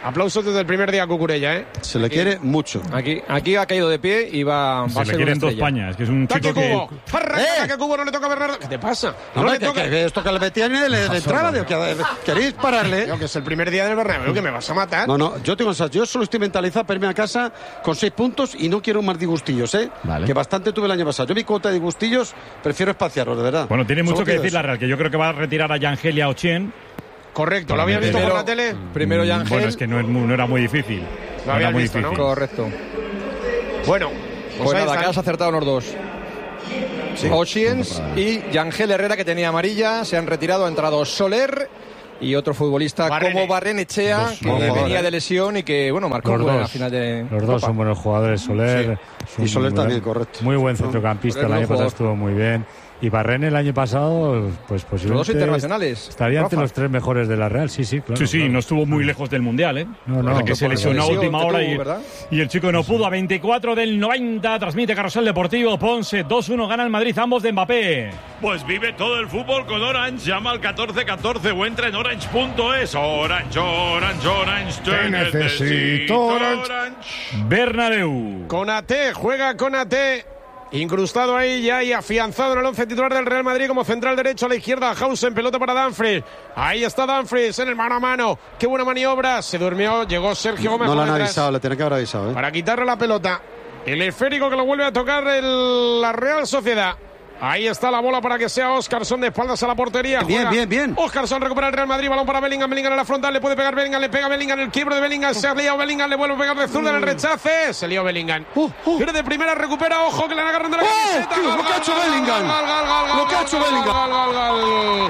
S5: Aplausos desde el primer día a Cucurella, ¿eh?
S7: Se le quiere mucho.
S4: Aquí, aquí ha caído de pie y va, va
S3: Se
S4: a
S3: le
S4: ser
S3: quieren
S4: una
S3: dos
S4: estrella.
S3: pañas, que es un chico que...
S5: Cubo. Arranca,
S7: ¡Eh!
S5: ataque Cubo, no le toca a Bernardo. ¿Qué te pasa? No
S7: Hombre,
S5: le
S7: que,
S5: toca.
S7: que esto que le metían le, le, le entraba. Digo, que, ¿queréis pararle?
S5: Digo, que es el primer día del Bernabéu, que me vas a matar.
S7: No, no, yo tengo esas. Yo solo estoy mentalizado para irme a casa con seis puntos y no quiero más disgustillos, ¿eh?
S1: Vale.
S7: Que bastante tuve el año pasado. Yo mi cuota de disgustillos prefiero espaciarlos, de verdad.
S3: Bueno, tiene mucho
S7: Solo
S3: que
S7: quiero
S3: decir
S7: eso.
S3: la Real, que yo creo que va a retirar a Yangelia Ochien.
S5: Correcto, ¿lo habías visto por la tele?
S4: Primero Yangel.
S3: Bueno, es que no, es muy- no era muy difícil.
S5: Lo
S3: No era
S5: habías
S3: muy
S5: visto, ¿no?
S3: difícil.
S4: Correcto.
S5: Bueno,
S4: Pues
S5: ahí
S4: nada,
S5: están.
S4: que has acertado los dos. Ochiens y Yangel Herrera, que tenía amarilla, se han retirado. Ha entrado Soler y otro futbolista
S5: Barrene.
S4: como Barrenechea,
S6: Dos
S4: que
S6: jugadores.
S4: venía de lesión y que, bueno, marcó
S6: Los
S4: un gol en la
S6: dos,
S4: final de
S6: los dos
S4: Copa.
S6: son buenos jugadores. Soler es un
S7: Y Soler
S6: muy
S7: también,
S6: buen-
S7: correcto.
S6: Muy buen centrocampista.
S4: Soler
S6: El año
S4: buen
S6: pasado
S4: jugador.
S6: estuvo muy bien. Y Barrene el año pasado, pues posiblemente
S4: Los dos internacionales.
S6: estaría entre
S4: Rafa.
S6: los tres mejores de la Real. Sí, sí, claro.
S3: Sí, sí,
S6: claro.
S3: no estuvo muy lejos del Mundial, ¿eh?
S6: No, no.
S3: Porque se
S4: por la
S3: lesionó a
S4: lesión
S3: última
S4: que
S3: hora
S4: tuvo,
S3: y,
S4: ¿verdad?
S3: y el chico no pudo. A veinticuatro del noventa, transmite Carrusel Deportivo. Ponce, dos uno, gana el Madrid, ambos de Mbappé.
S9: Pues vive todo el fútbol con Orange. Llama al catorce catorce o entra en orange punto es. Orange, Orange, Orange. Te necesito Orange.
S3: Bernabéu.
S5: Konaté, juega Konaté. Incrustado ahí ya y afianzado en el once titular del Real Madrid como central derecho. A la izquierda Hausen, pelota para Dumfries. Ahí está Dumfries en el mano a mano. Qué buena maniobra. Se durmió, llegó Sergio Gómez.
S7: No lo
S5: por
S7: han
S5: detrás
S7: avisado, le tienen que haber avisado, ¿eh?
S5: para quitarle la pelota. El esférico que lo vuelve a tocar el- la Real Sociedad. Ahí está la bola para que sea Óscarson de espaldas a la portería.
S7: Bien,
S5: Juega
S7: bien, bien.
S5: Óscarson recupera el Real Madrid, balón para Bellingham, Bellingham en la frontal, le puede pegar Bellingham, le pega Bellingham, el quiebro de Bellingham, se ha liado Bellingham, le vuelve a pegar de zurda en el rechace, se lió Bellingham.
S7: Uh, uh.
S5: Viene de primera, recupera, ojo que le han agarrado de la
S7: ¡Oh!
S5: camiseta.
S7: Tío, lo que ha hecho Bellingham.
S5: Gol, gol, gol, gol,
S7: Lo que ha
S5: gol,
S7: hecho
S5: gol,
S7: Bellingham.
S5: Gol, gol, gol,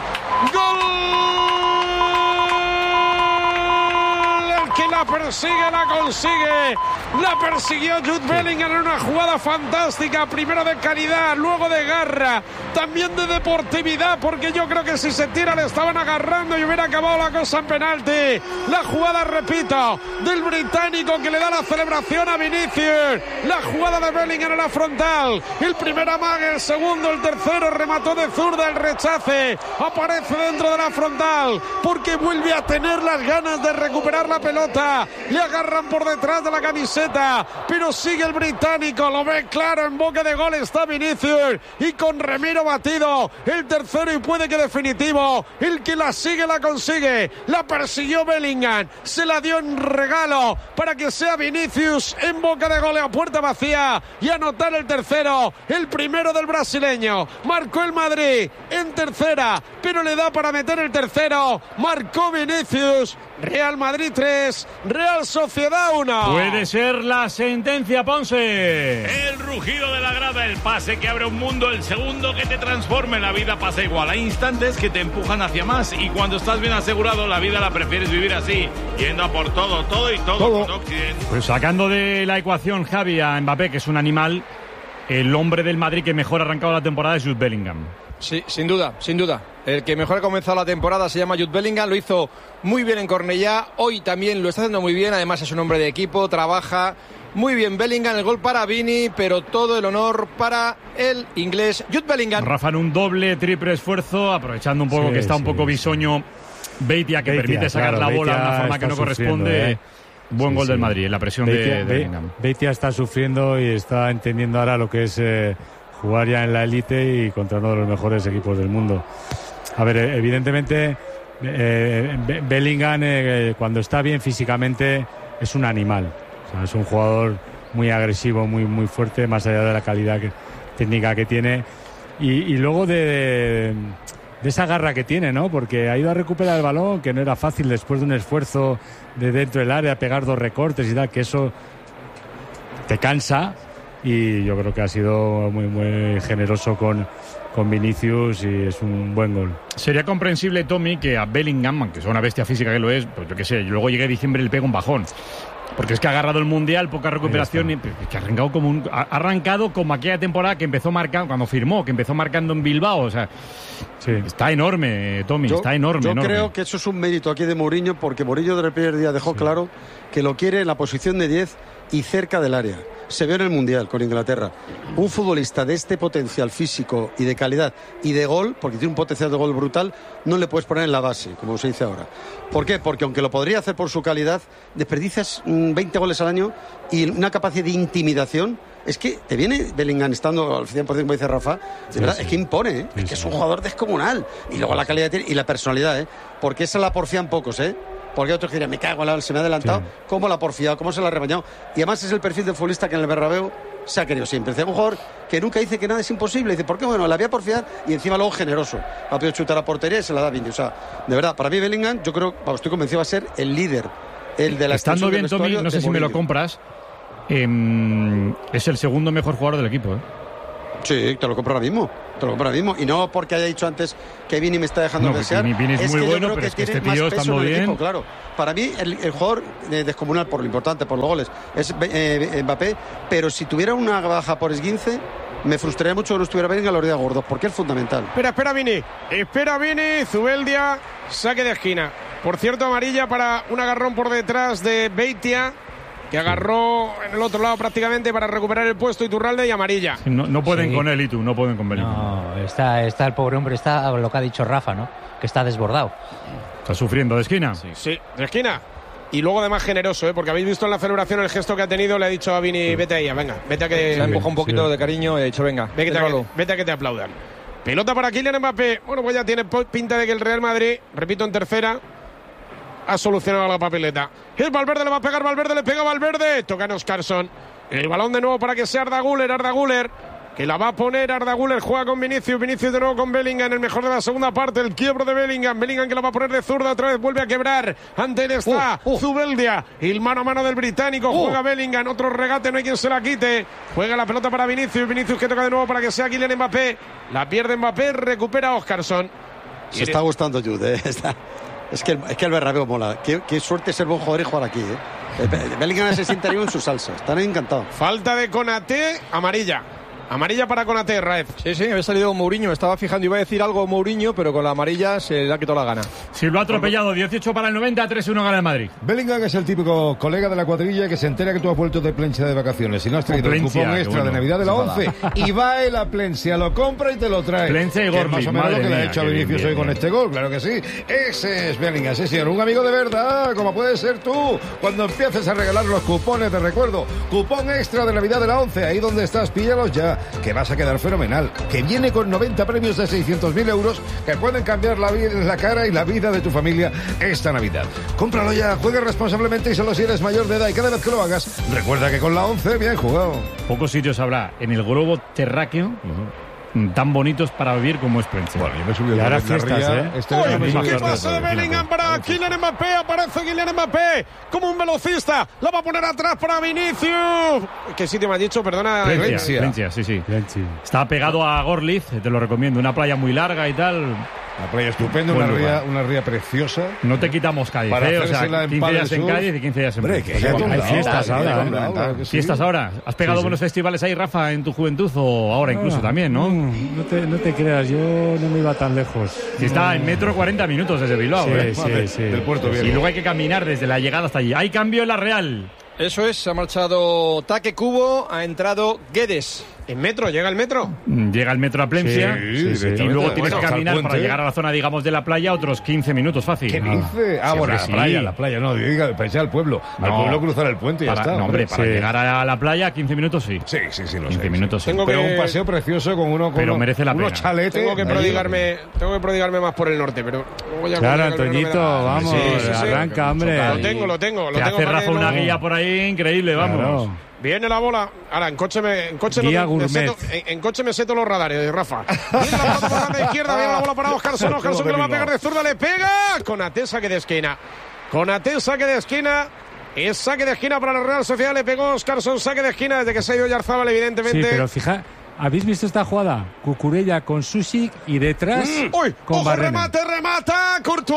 S5: gol. El que la persigue, la consigue. La persiguió Jude Bellingham en una jugada fantástica. Primero de calidad, luego de garra, también de deportividad, porque yo creo que si se tira le estaban agarrando y hubiera acabado la cosa en penalti. La jugada, repito, del británico que le da la celebración a Vinicius. La jugada de Bellingham en la frontal. El primer amague, el segundo, el tercero, remató de zurda, el rechace. Aparece dentro de la frontal porque vuelve a tener las ganas de recuperar la pelota. Le agarran por detrás de la camiseta, pero sigue el británico, lo ve claro, en boca de gol está Vinicius y con Remiro batido, el tercero y puede que definitivo, el que la sigue la consigue, la persiguió Bellingham, se la dio en regalo para que sea Vinicius en boca de gol a puerta vacía y anotar el tercero, el primero del brasileño, marcó el Madrid en tercera, pero le da para meter el tercero, marcó Vinicius. Real Madrid tres, Real Sociedad uno.
S3: Puede ser la sentencia, Ponce.
S9: El rugido de la grada, el pase que abre un mundo, el segundo que te transforme. La vida pasa igual. Hay instantes que te empujan hacia más y cuando estás bien asegurado, la vida la prefieres vivir así, yendo a por todo, todo y todo,
S3: Todo.
S9: con Occident.
S3: Pues sacando de la ecuación Javi a Mbappé, que es un animal, el hombre del Madrid que mejor ha arrancado la temporada es Jude Bellingham.
S4: Sí, sin duda, sin duda. El que mejor ha comenzado la temporada se llama Jude Bellingham, lo hizo muy bien en Cornellá, hoy también lo está haciendo muy bien, además es un hombre de equipo, trabaja muy bien Bellingham, el gol para Vini, pero todo el honor para el inglés Jude Bellingham.
S3: Rafa en un doble, triple esfuerzo, aprovechando un poco
S6: Sí,
S3: que está un
S6: sí,
S3: poco
S6: sí.
S3: bisoño Beitia, que
S6: Beitia,
S3: permite sacar
S6: claro,
S3: la bola de
S6: Beitia
S3: una forma que no
S6: está sufriendo,
S3: corresponde.
S6: ¿eh?
S3: Buen
S6: Sí,
S3: gol del
S6: sí.
S3: Madrid, la presión
S6: Beitia,
S3: de, de
S6: Be-
S3: Bellingham.
S6: Beitia está sufriendo y está entendiendo ahora lo que es eh, jugar ya en la élite y contra uno de los mejores equipos del mundo. A ver, eh, evidentemente eh, Be- Bellingham eh, cuando está bien físicamente es un animal. O sea, es un jugador muy agresivo, muy, muy fuerte, más allá de la calidad que- técnica que tiene. Y, y luego de, de esa garra que tiene, ¿no? Porque ha ido a recuperar el balón, que no era fácil después de un esfuerzo de dentro del área, pegar dos recortes y tal, que eso te cansa. Y yo creo que ha sido muy, muy generoso con, con Vinicius y es un buen gol.
S3: Sería comprensible, Tommy, que a Bellingham, aunque sea una bestia física que lo es, pues yo qué sé, luego llegue diciembre y le pega un bajón. Porque es que ha agarrado el Mundial, poca recuperación, y que ha arrancado como un, ha arrancado como aquella temporada que empezó marcando, cuando firmó, que empezó marcando en Bilbao. O sea,
S6: sí.
S3: Está enorme, Tommy,
S7: Yo,
S3: está enorme.
S7: yo
S3: enorme.
S7: creo que eso es un mérito aquí de Mourinho, porque Mourinho desde el primer día dejó sí. claro que lo quiere en la posición de diez y cerca del área. se vio en el Mundial con Inglaterra. Un futbolista de este potencial físico y de calidad y de gol, porque tiene un potencial de gol brutal, no le puedes poner en la base, como se dice ahora. ¿Por qué? Porque aunque lo podría hacer por su calidad, desperdicias veinte goles al año y una capacidad de intimidación. Es que te viene Bellingham estando al cien por ciento, como dice Rafa, de sí, verdad, sí. es que impone, ¿eh? Sí, es que es un jugador descomunal. Y luego la calidad y la personalidad, ¿eh? Porque esa la porfían pocos, ¿eh? Porque otros dirían, me cago en la, se me ha adelantado, sí. ¿Cómo la ha porfiado? ¿Cómo se la ha rebañado? Y además es el perfil del futbolista que en el Bernabéu se ha querido siempre. Es un jugador que nunca dice que nada es imposible. Dice, ¿por qué? Bueno, la voy a porfiar y encima luego generoso. Va a poder chutar a portería y se la da bien. O sea, de verdad, para mí Bellingham, yo creo, estoy convencido, va a ser el líder. El de la
S3: Estando bien, Tommy, no sé si me lo compras. Eh, es el segundo mejor jugador del equipo, ¿eh?
S7: Sí, te lo compro ahora mismo. Te lo compro ahora mismo. Y no porque haya dicho antes que Vini me está dejando
S3: no,
S7: de desear.
S3: Vini es, es muy
S7: que
S3: bueno,
S7: yo creo
S3: pero
S7: que
S3: es que
S7: tiene
S3: este
S7: más
S3: tío
S7: peso
S3: estando
S7: en el
S3: bien.
S7: equipo, claro. Para mí, el, el jugador eh, descomunal por lo importante, por los goles, es eh, Mbappé. Pero si tuviera una baja por esguince, me frustraría mucho que no estuviera Bellingham a los días gordos, porque es fundamental.
S5: Espera, espera, Vini. Espera, Vini. Zubeldia, saque de esquina. Por cierto, amarilla para un agarrón por detrás de Beitia, que agarró en el otro lado prácticamente para recuperar el puesto, Iturralde, y amarilla.
S3: Sí, no, no pueden
S8: sí.
S3: con él y tú, no pueden con Bellingham.
S8: No, está, está el pobre hombre, está lo que ha dicho Rafa, ¿no? Que está desbordado.
S3: Está sufriendo de esquina.
S5: Sí, sí, de esquina. Y luego además generoso, ¿eh? Porque habéis visto en la celebración el gesto que ha tenido, le ha dicho a Vini, sí. vete ahí, venga, vete a que...
S4: Se ha empujado un poquito sí. de cariño y ha dicho, venga,
S5: vete a, que, vete a que te aplaudan. Pelota para Kylian Mbappé. Bueno, pues ya tiene pinta de que el Real Madrid, repito, en tercera, ha solucionado la papeleta. El Valverde le va a pegar, Valverde le pega a Valverde. Toca en Oscarson. El balón de nuevo para que sea Arda Güler, Arda Güler, que la va a poner Arda Güler, juega con Vinicius, Vinicius de nuevo con Bellingham, en el mejor de la segunda parte, el quiebro de Bellingham, Bellingham que la va a poner de zurda, otra vez vuelve a quebrar, ante él está uh, uh. Zubeldia, el mano a mano del británico, uh. juega Bellingham, otro regate, no hay quien se la quite, juega la pelota para Vinicius, Vinicius que toca de nuevo para que sea Kylian Mbappé, la pierde Mbappé, recupera Oscarson.
S7: Se está gustando Jude, ¿eh? Está... Es que, el, es que el Bernabéu mola. Qué, qué suerte ser buen jugador y jugar aquí, ¿eh? Bellingham se siente en su salsa. Están encantados.
S5: Falta de Konaté, amarilla. Amarilla para Konaté, Raez.
S4: Sí, sí, había salido Mourinho. Me estaba fijando, iba a decir algo Mourinho, pero con la amarilla se le ha quitado la gana.
S3: Sí, lo ha atropellado. dieciocho para el noventa, tres uno gana el Madrid.
S2: Bellingham es el típico colega de la cuadrilla que se entera que tú has vuelto de Plencia de vacaciones y no has traído el cupón extra bueno. de Navidad de la once. Y va él a Plencia, lo compra y te lo trae.
S3: Plencia y Gorli.
S2: Más o menos lo que le ha hecho a Vinicius hoy con este gol, claro que sí. Ese es Bellingham, sí, señor. Un amigo de verdad, como puedes ser tú, cuando empieces a regalar los cupones, te recuerdo. Cupón extra de Navidad de la once. Ahí donde estás, píllalos ya, que vas a quedar fenomenal, que viene con noventa premios de seiscientos mil euros que pueden cambiar la, vida, la cara y la vida de tu familia esta Navidad. Cómpralo ya, juega responsablemente y solo si eres mayor de edad, y cada vez que lo hagas, recuerda que con la once, bien jugado.
S3: Pocos sitios habrá en el globo terráqueo uh-huh. tan bonitos para vivir como es Plencia.
S2: Bueno, yo me subí
S6: y
S2: a
S6: ahora fiestas, ría, ¿eh?
S5: Este Uy, ¿qué pasa de Bellingham para Kylian Mbappé? Aparece Kylian Mbappé como un velocista. La va a poner atrás para Vinicius. ¿Qué sitio me has dicho? Perdona.
S3: Plencia, Plencia, sí, sí. Plencia. Está pegado a Gorliz, te lo recomiendo. Una playa muy larga y tal.
S2: Una playa estupenda, una ría, una ría preciosa.
S3: No te quitamos Cádiz, ¿eh? O sea, quince días en Cádiz y quince días en Plencia.
S6: Hay fiestas ahora, ¿eh?
S3: ¿Fiestas ahora? ¿Has pegado sí, sí. buenos festivales ahí, Rafa, en tu juventud o ahora incluso ah, también, no?
S6: No te, no te creas, yo no me iba tan lejos.
S3: Si está no. en metro cuarenta minutos desde Bilbao,
S6: sí,
S3: ¿eh?
S6: Sí,
S3: vale,
S6: sí.
S3: Del Puerto Viejo. Y luego hay que caminar desde la llegada hasta allí. Hay cambio en la Real.
S4: Eso es, se ha marchado Taque Cubo, ha entrado Guedes.
S5: ¿En metro? ¿Llega el metro?
S3: Llega el metro a Plencia
S2: sí, sí,
S3: y luego tienes
S2: bueno,
S3: que caminar para llegar a la zona, digamos, de la playa otros quince minutos fácil.
S2: ¿Qué dice? Ah, ah bueno, la sí. playa, la playa, no, diga, pensé al pueblo.
S3: No,
S2: al pueblo cruzar el puente y
S3: para,
S2: ya está.
S3: No, hombre, para sí. llegar a la playa quince minutos sí.
S2: Sí, sí, sí, lo
S3: quince
S2: sé.
S3: minutos
S2: sí.
S3: sí.
S2: Tengo
S3: Pero
S2: que... un paseo precioso con uno con
S3: pero
S2: uno,
S3: merece la pena.
S2: unos chaletes.
S5: Tengo que prodigarme, tengo que prodigarme más por el norte, pero luego ya
S6: claro, Antoñito, no vamos, sí, sí, sí, arranca, hombre.
S5: Lo tengo, lo tengo, lo
S3: Te
S5: tengo.
S3: Hace Rafa una guía por ahí increíble, vamos.
S6: Claro.
S5: Viene la bola. Ahora, en coche me, en coche
S6: Guía
S5: no, me seto, en, en coche me seto los radares, Rafa. Viene la bola por la izquierda, viene la bola para Oscarson. Oscarson que lo va a pegar de zurda, le pega. Con Atesa que de esquina. Con Atesa que de esquina. Es saque de esquina para la Real Sociedad. Le pegó Oscarson, saque de esquina desde que se ha ido Yarzábal, evidentemente.
S6: Sí, pero fija, ¿habéis visto esta jugada? Cucurella con Susic y detrás
S5: mm, uy,
S6: con
S5: ojo,
S6: Barrena.
S5: remate, remata, Courtois.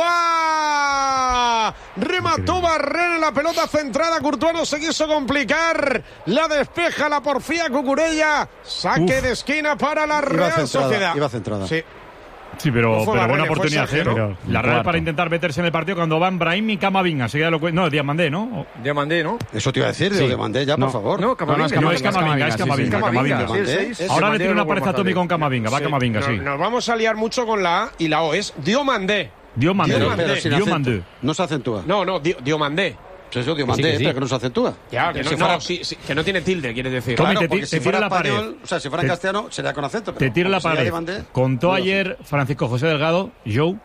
S5: Remató Barrena en la pelota centrada. Courtois no se quiso complicar. La despeja, la porfía Cucurella. Saque Uf. de esquina para la Real
S7: iba centrada,
S5: Sociedad.
S7: Iba centrada.
S5: Sí.
S3: Sí, pero,
S5: No fue
S3: pero
S5: Barrene,
S3: buena
S5: fue
S3: oportunidad,
S5: Sergio,
S3: ¿eh?
S5: ¿no?
S3: Pero la Real para intentar meterse en el partido cuando van Brahim y Camavinga. Seguida lo cu- no, Diamandé, ¿no?
S4: Diamandé, ¿no?
S7: Eso te iba a decir,
S3: Sí.
S7: digo, Diamandé ya,
S3: No.
S7: por favor.
S4: No, Camavinga.
S3: No, es Camavinga, es Camavinga. Camavinga.
S4: Sí, el seis.
S3: Ahora le tiene una
S4: Diamandé
S3: pareja
S4: no
S3: a Tommy con Camavinga. Va
S5: Sí.
S3: Camavinga,
S5: No-
S3: sí.
S5: Nos vamos a liar mucho con la A y la O. Es Diomandé.
S3: Diomandé.
S5: Diomandé.
S7: Pero sin
S3: Diomandé.
S7: acento. No se acentúa.
S5: No, no, Di- Diomandé.
S7: Pues eso, Diamandé,
S4: Que sí, que sí.
S7: pero que no se acentúa.
S5: Ya, que no,
S7: Si
S5: no,
S7: fuera-
S5: sí, sí, que no tiene tilde, quieres decir.
S3: Tommy,
S7: Claro,
S3: te ti-
S7: porque
S3: te
S7: si
S3: tiro
S7: fuera
S3: la pared.
S7: español, o sea, si fuera en
S3: Te-
S7: castellano, sería con acento.
S3: Te
S7: pero
S3: tiro la
S7: como sería
S3: pared.
S7: Diamandé,
S3: Contó
S7: no lo
S3: ayer Francisco José Delgado, Joe,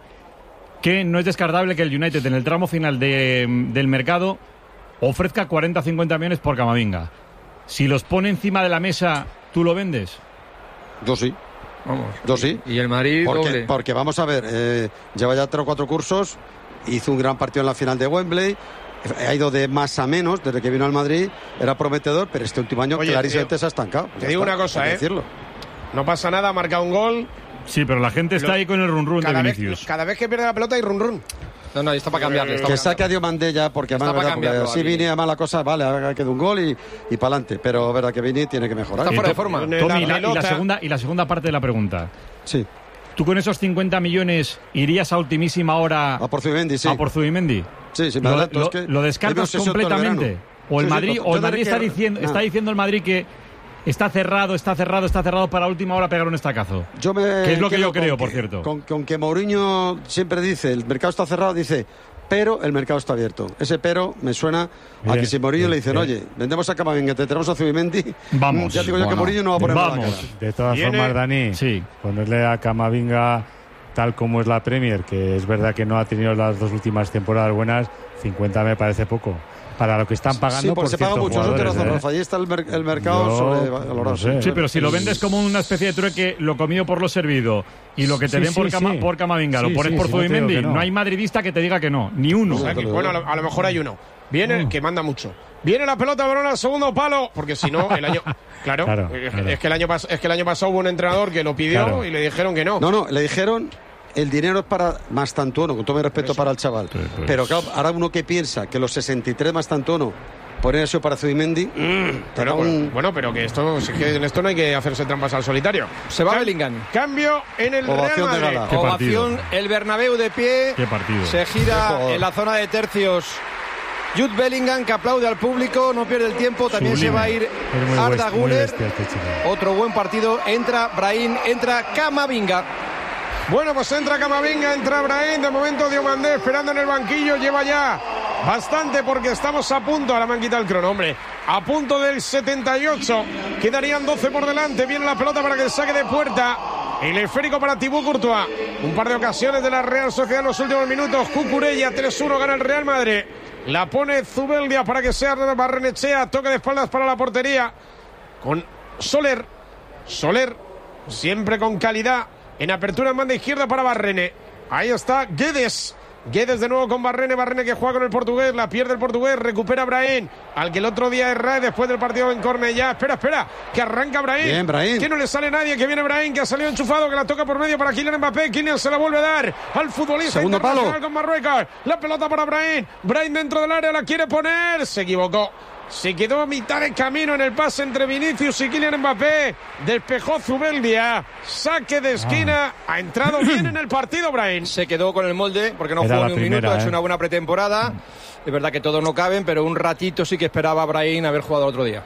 S3: que no es descartable que el United en el tramo final de- del mercado ofrezca cuarenta a cincuenta millones por Camavinga. Si los pone encima de la mesa, ¿tú lo vendes?
S7: hace. Yo sí,
S4: Vamos.
S7: yo sí.
S4: Y el Madrid
S7: Porque,
S4: doble.
S7: porque vamos a ver, eh, lleva ya tres o cuatro cursos, hizo un gran partido en la final de Wembley, ha ido de más a menos desde que vino al Madrid, era prometedor, pero este último año
S5: Oye,
S7: clarísimamente
S5: te-
S7: se ha estancado.
S5: te
S7: Ya
S5: digo
S7: está,
S5: una cosa,
S7: hay que
S5: ¿eh?
S7: decirlo.
S5: No pasa nada, ha marcado un gol.
S3: Sí, pero la gente está
S5: Lo-
S3: ahí con el run run de
S5: Cada vez,
S3: Vinicius.
S5: cada vez que pierde la pelota hay run run.
S4: No, no, está para cambiarle. Está
S7: Que
S4: para
S7: saque a Diomandé ya, porque
S4: Está
S7: además,
S4: para
S7: verdad, porque
S4: cambiarlo,
S7: así
S4: Vini.
S7: Vini, además la cosa, vale, haga que de un gol y, y para adelante. Pero es verdad que Vini tiene que mejorar.
S4: Está fuera de
S3: To-
S4: forma.
S5: Tiene
S3: Tommy,
S5: la
S3: y la, y la
S5: pelota.
S3: segunda, y la segunda parte de la pregunta.
S7: Sí,
S3: ¿Tú con esos cincuenta millones irías a ultimísima hora
S7: a por Zubimendi, sí.
S3: a por Zubimendi?
S7: Sí, sí, me
S3: ¿Lo,
S7: adelanto,
S3: lo-
S7: es que
S3: lo
S7: he
S3: descartas
S7: visto todo el
S3: completamente?
S7: verano.
S3: ¿O el
S7: Sí, sí,
S3: Madrid,
S7: yo
S3: o el
S7: desde
S3: Madrid está,
S7: que-
S3: diciendo,
S7: ah.
S3: está diciendo el Madrid que está cerrado, está cerrado, está cerrado para última hora pegar un estacazo?
S7: Yo me
S3: Que es lo que
S7: quedo
S3: yo creo,
S7: con
S3: por
S7: que-
S3: cierto.
S7: Con, con que Mourinho siempre dice, el mercado está cerrado, dice, pero el mercado está abierto. Ese pero me suena a
S6: Bien,
S7: que si Mourinho
S6: bien,
S7: le dicen,
S6: bien.
S7: oye, vendemos a Camavinga, te tenemos a Zubimendi,
S3: Vamos.
S7: ya digo yo que
S1: Bueno,
S7: Mourinho no va a poner mala
S3: vamos.
S7: cara.
S6: De todas
S5: Viene-
S6: formas, Dani,
S3: Sí.
S6: ponerle a Camavinga tal como es la Premier, que es verdad que no ha tenido las dos últimas temporadas buenas, cincuenta me parece poco. Para lo que están pagando
S7: Sí, porque
S6: por
S7: se paga
S6: ciertos
S7: mucho, eso tiene
S6: jugadores,
S7: razón,
S6: ¿eh?
S7: Rafa. Ahí está el, mer- el mercado
S6: Yo
S7: sobrevalorado.
S6: no sé.
S3: Sí, pero si lo vendes como una especie de trueque, lo comido por lo servido, y lo que te
S6: Sí,
S3: den por,
S6: sí,
S3: Cama-
S6: sí.
S3: por Camavinga,
S6: Sí,
S3: lo pones
S6: sí,
S3: por
S6: sí, no te digo
S3: Zubimendi,
S6: que
S3: no.
S6: no.
S3: hay madridista que te diga que no, ni uno.
S5: O sea, que, bueno, a lo, a lo mejor hay uno. Viene, que manda mucho. Viene la pelota, balón al segundo palo. Porque si no, el año. Claro,
S6: Claro,
S5: es,
S6: claro.
S5: es que el año pas- es que el año pasado hubo un entrenador que lo pidió
S6: Claro.
S5: y le dijeron que no.
S7: No, no, le dijeron, el dinero es para Mastantuono, con todo mi respeto para el chaval.
S3: pues.
S7: Pero claro, ahora uno que piensa que los sesenta y tres Mastantuono ponen eso para Zubimendi, te
S5: Pero,
S7: da
S5: bueno,
S7: un-
S5: bueno, pero que esto, si es que en esto no hay que hacerse trampas al solitario.
S4: Se va
S5: Cam-
S4: Bellingham.
S5: Cambio en el
S7: Ovación
S5: Real
S7: de
S5: Madrid.
S7: gala.
S3: Qué partido.
S4: Ovación, el Bernabéu de pie.
S3: Qué partido.
S4: Se gira
S7: Joder.
S4: en la zona de tercios. Jude Bellingham, que aplaude al público, no pierde el tiempo. También
S3: Sublime.
S4: se va a ir
S6: Es muy
S4: Arda
S6: best- muy
S4: Güler.
S6: bestia este chico.
S4: Otro buen partido. Entra Brahim, entra Camavinga.
S5: Bueno, pues entra Camavinga, entra Brahim, de momento Diomandé esperando en el banquillo, lleva ya bastante porque estamos a punto, ahora me han quitado el crono, hombre, a punto del setenta y ocho, quedarían doce por delante, viene la pelota para que saque de puerta, el esférico para Thibaut Courtois, un par de ocasiones de la Real Sociedad en los últimos minutos, Cucurella, tres uno gana el Real Madrid, la pone Zubeldia para que sea Barrenechea, toque de espaldas para la portería, con Soler, Soler, siempre con calidad, en apertura en banda izquierda para Barrene. Ahí está Guedes. Guedes de nuevo con Barrene. Barrene que juega con el portugués. La pierde el portugués. Recupera Brahim. Al que el otro día erra después del partido en Cornellá. Espera, espera. Que arranca Brahim.
S7: Bien, Brahim.
S5: Que no le sale nadie. Que viene Brahim. Que ha salido enchufado. Que la toca por medio para Kylian Mbappé. Kylian se la vuelve a dar al futbolista
S7: Segundo
S5: internacional
S7: palo.
S5: con Marruecos. La pelota para Brahim. Brahim dentro del área. La quiere poner. Se equivocó. Se quedó a mitad de camino en el pase entre Vinicius y Kylian Mbappé. Despejó Zubeldia. Saque de esquina. Ha entrado bien en el partido, Brahim.
S4: Se quedó con el molde porque no
S6: Era
S4: jugó
S6: la
S4: ni un
S6: primera,
S4: minuto. Ha
S6: ¿eh?
S4: hecho una buena pretemporada. Es verdad que todos no caben, pero un ratito sí que esperaba a Brahim haber jugado el otro día.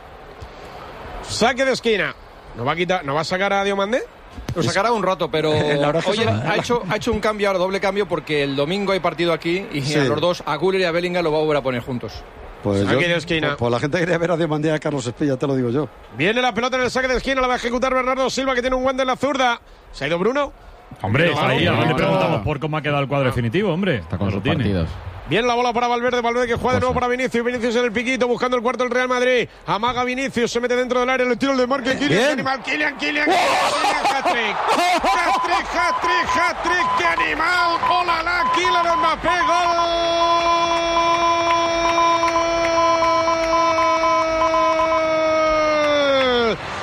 S5: Saque de esquina. ¿No va a quitar, no va a sacar a Diomandé?
S4: Lo sacará un rato, pero
S7: La verdad es que
S4: oye,
S7: eso-
S4: ha hecho, ha hecho un cambio ahora, doble cambio, porque el domingo hay partido aquí y
S7: Sí.
S4: a los dos, a Güler y a Bellingham, lo va a volver a poner juntos.
S7: Pues,
S5: Saque
S7: yo-
S5: de esquina.
S7: pues- pues la gente quería ver a Diomandé y a Carlos Espilla, te lo digo yo.
S5: Viene la pelota en el saque de esquina. La va a ejecutar Bernardo Silva, que tiene un guante en la zurda. ¿Se ha ido Bruno?
S3: Hombre,
S5: No,
S3: ahí
S5: no,
S3: ahora le
S1: no.
S3: preguntamos por cómo ha quedado el cuadro definitivo, hombre.
S1: Está con
S3: No
S1: sus
S3: lo tiene.
S1: partidos.
S5: Viene la bola para Valverde, Valverde que juega de nuevo para Vinicius, Vinicius en el piquito buscando el cuarto del Real Madrid, amaga Vinicius, se mete dentro del área, le tira el de marque, Kylian, qué animal, Kylian, Kylian, Kylian, hat-trick, hat-trick, hat-trick, hat-trick, qué animal, hola la, Kylian Mbappé, gol para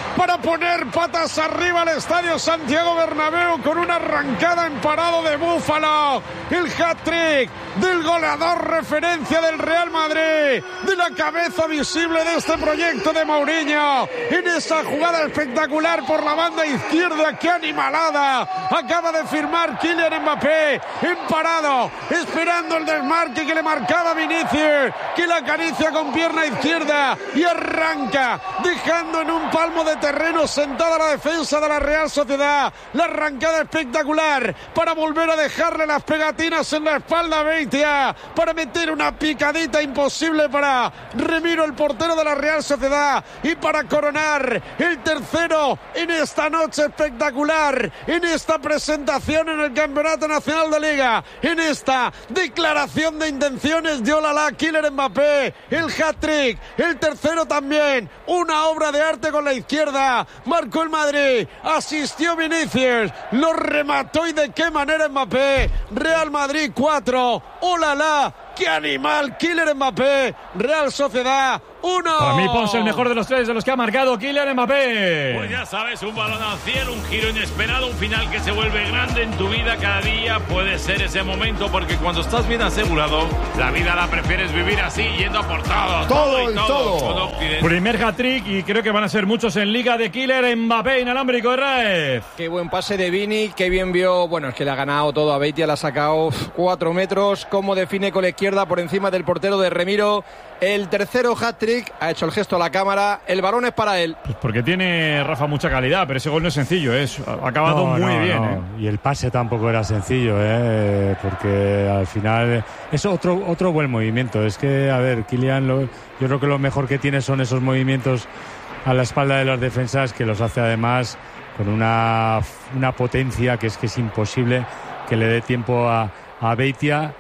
S5: poner patas arriba al estadio Santiago Bernabéu con una arrancada en parado de Búfalo. El hat-trick del goleador referencia del Real Madrid, de la cabeza visible de este proyecto de Mourinho, en esa jugada espectacular por la banda izquierda. ¡Qué animalada! Acaba de firmar Kylian Mbappé en parado, esperando el desmarque que le marcaba Vinicius, que la acaricia con pierna izquierda y arranca, dejando en un palmo de terreno sentada la defensa de la Real Sociedad. La arrancada espectacular para volver a dejarle las pegatinas en la espalda a Beitia, para meter una picadita imposible para Remiro, el portero de la Real Sociedad, y para coronar el tercero en esta noche espectacular, en esta presentación en el Campeonato Nacional de Liga, en esta declaración de intenciones de Olala, Kylian Mbappé, el hat-trick, el tercero también, una obra de arte con la izquierda, marcó el Madrid, asistió Vinicius, lo remató y de qué manera Mbappé. Real Madrid cuatro, ¡olala! ¡Qué animal! Kylian Mbappé, Real Sociedad uno.
S3: Para mí Ponce el mejor de los tres de los que ha marcado Kylian Mbappé.
S9: Pues ya sabes, un balón al cielo, un giro inesperado, un final que se vuelve grande en tu vida cada día. Puede ser ese momento, porque cuando estás bien asegurado, la vida la prefieres vivir así, yendo a por todo.
S7: Todo,
S9: todo y
S7: y
S9: todo.
S7: todo.
S3: Primer hat-trick, y creo que van a ser muchos en Liga, de Kylian Mbappé, inalámbrico de Raez.
S4: Qué buen pase de Vini, qué bien vio. Bueno, es que le ha ganado todo a Beitia, le ha sacado cuatro metros. Cómo define con la izquierda por encima del portero de Remiro. El tercero hat-trick, ha hecho el gesto a la cámara. El balón es para él.
S3: Pues porque tiene, Rafa, mucha calidad, pero ese gol no es sencillo, es ha acabado
S6: No,
S3: muy
S6: no,
S3: bien.
S6: no.
S3: ¿eh?
S6: Y el pase tampoco era sencillo, ¿eh? Porque al final es otro, otro buen movimiento. Es que, a ver, Kylian, lo, yo creo que lo mejor que tiene son esos movimientos a la espalda de los defensas, que los hace además con una, una potencia que es que es imposible que le dé tiempo a, a Beitia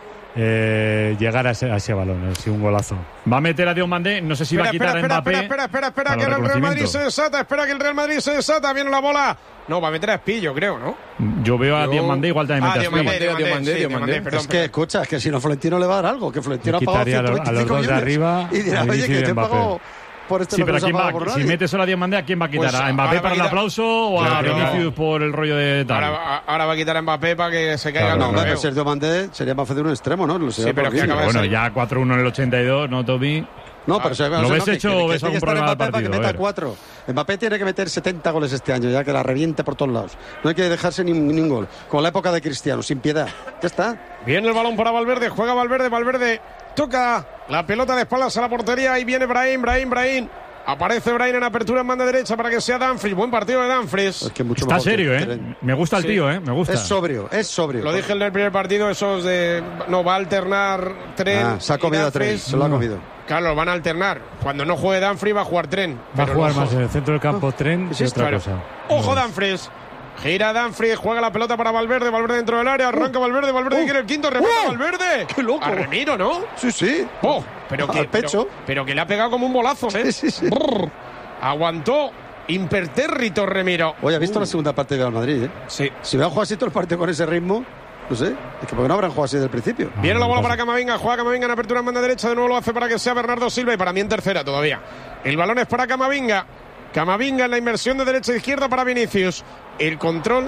S6: Eh, llegar a ese, a ese balón. Es un golazo.
S3: Va a meter a Diomandé, no sé si
S5: espera,
S3: va a quitar
S5: espera,
S3: a Mbappé.
S5: Espera, espera, espera, espera,
S3: para
S5: que
S3: el
S5: el Real Madrid
S3: reconocimiento.
S5: se desata, espera que el Real Madrid se desata, viene la bola. No, va a meter a Espillo, creo, ¿no?
S3: Yo veo a
S5: Yo-
S3: Diomandé, igual también
S5: Ah,
S3: mete a
S5: Diomandé,
S3: Espillo.
S5: Diomandé,
S4: Diomandé,
S5: sí,
S4: Diomandé.
S5: Diomandé, perdón,
S7: Es que, escucha, es que si no Florentino le va a dar algo, que Florentino ha
S6: Yo
S7: pagado
S6: quitaría a los-
S7: ciento
S6: a los
S7: veinticinco
S6: dos de
S7: millones
S6: arriba,
S7: y dirá,
S6: a
S7: oye,
S6: Vinicius
S7: que
S6: y
S7: te he
S6: Mbappé.
S7: pagado por este
S3: Sí,
S7: no
S3: pero
S7: se ha
S3: ¿quién
S7: pagado
S3: va,
S7: por
S3: si
S7: nadie.
S3: mete solo a Diomandé, ¿a quién va a quitar?
S5: Pues
S3: ¿A
S5: ahora
S3: Mbappé
S5: va
S3: para
S5: a
S3: el
S5: quitar-
S3: aplauso o a
S5: Claro.
S3: Vinicius por el rollo de tal?
S5: Ahora, va- ahora va a quitar a Mbappé para que se caiga
S3: Claro,
S5: el
S7: No,
S3: claro.
S7: hombre,
S5: Bernabéu.
S7: pero Sergio Mandé sería más fácil un extremo, ¿no? Lo sería
S5: Sí, pero
S7: por
S5: que
S7: Guiño.
S5: acaba de
S3: Bueno,
S5: salir.
S3: ya cuatro uno en el ochenta y dos, ¿no, Toby?
S7: No, pero se-
S3: ¿Lo
S7: o sea,
S3: ves
S7: no,
S3: hecho
S7: que-
S3: o
S7: que
S3: ves
S7: tiene que
S3: algún
S7: estar
S3: problema del
S7: Mbappé para que
S3: partido? A
S7: meta
S3: ver.
S7: cuatro. Mbappé tiene que meter setenta goles este año, ya que la reviente por todos lados. No hay que dejarse ni, ni un gol. Con la época de Cristiano, sin piedad. Ya está.
S5: Viene el balón para Valverde, juega Valverde, Valverde toca la pelota de espaldas a la portería y viene Brahim, Brahim, Brahim. Aparece Brahim en apertura en banda derecha para que sea Dumfries. Buen partido de Dumfries.
S7: Es que mucho
S3: Está
S7: mejor que-
S3: serio,
S7: que-
S3: ¿eh? Me gusta el
S5: Sí.
S3: tío, ¿eh? Me gusta.
S7: Es sobrio, es sobrio.
S5: Lo dije en el primer partido, esos de... No, va a alternar Tren
S7: Ah, se ha
S5: y
S7: comido a
S5: Dumfries.
S7: tres, se lo ha comido.
S5: Claro, van a alternar. Cuando no juegue Dumfries va a jugar Tren.
S6: Va a
S5: Pero
S6: jugar
S5: ojo.
S6: más en el centro del campo Tren que
S7: sí,
S6: otra
S5: claro.
S6: cosa.
S5: Ojo Dumfries. Gira Dumfries, juega la pelota para Valverde, Valverde dentro del área, arranca Valverde, Valverde
S7: Uh.
S5: quiere el quinto, remata
S7: Uh.
S5: Valverde.
S7: ¡Qué loco!
S5: A Remiro, ¿no?
S7: Sí, sí.
S5: Oh, pero que,
S7: Al pecho.
S5: Pero, pero que le ha pegado como un bolazo, ¿eh?
S7: Sí, sí, sí.
S5: Brrr. Aguantó impertérrito Remiro.
S7: Oye, ¿has visto la segunda parte de Real Madrid, eh?
S5: Sí.
S7: Si hubieran jugado así todo el partido con ese ritmo, no sé. Es que porque no habrán jugado así desde el principio.
S5: Viene la bola
S6: pasa.
S5: para Camavinga, juega Camavinga en apertura en banda derecha, de nuevo lo hace para que sea Bernardo Silva y para mí en tercera todavía. El balón es para Camavinga. Camavinga en la inversión de derecha a izquierda para Vinicius. El control.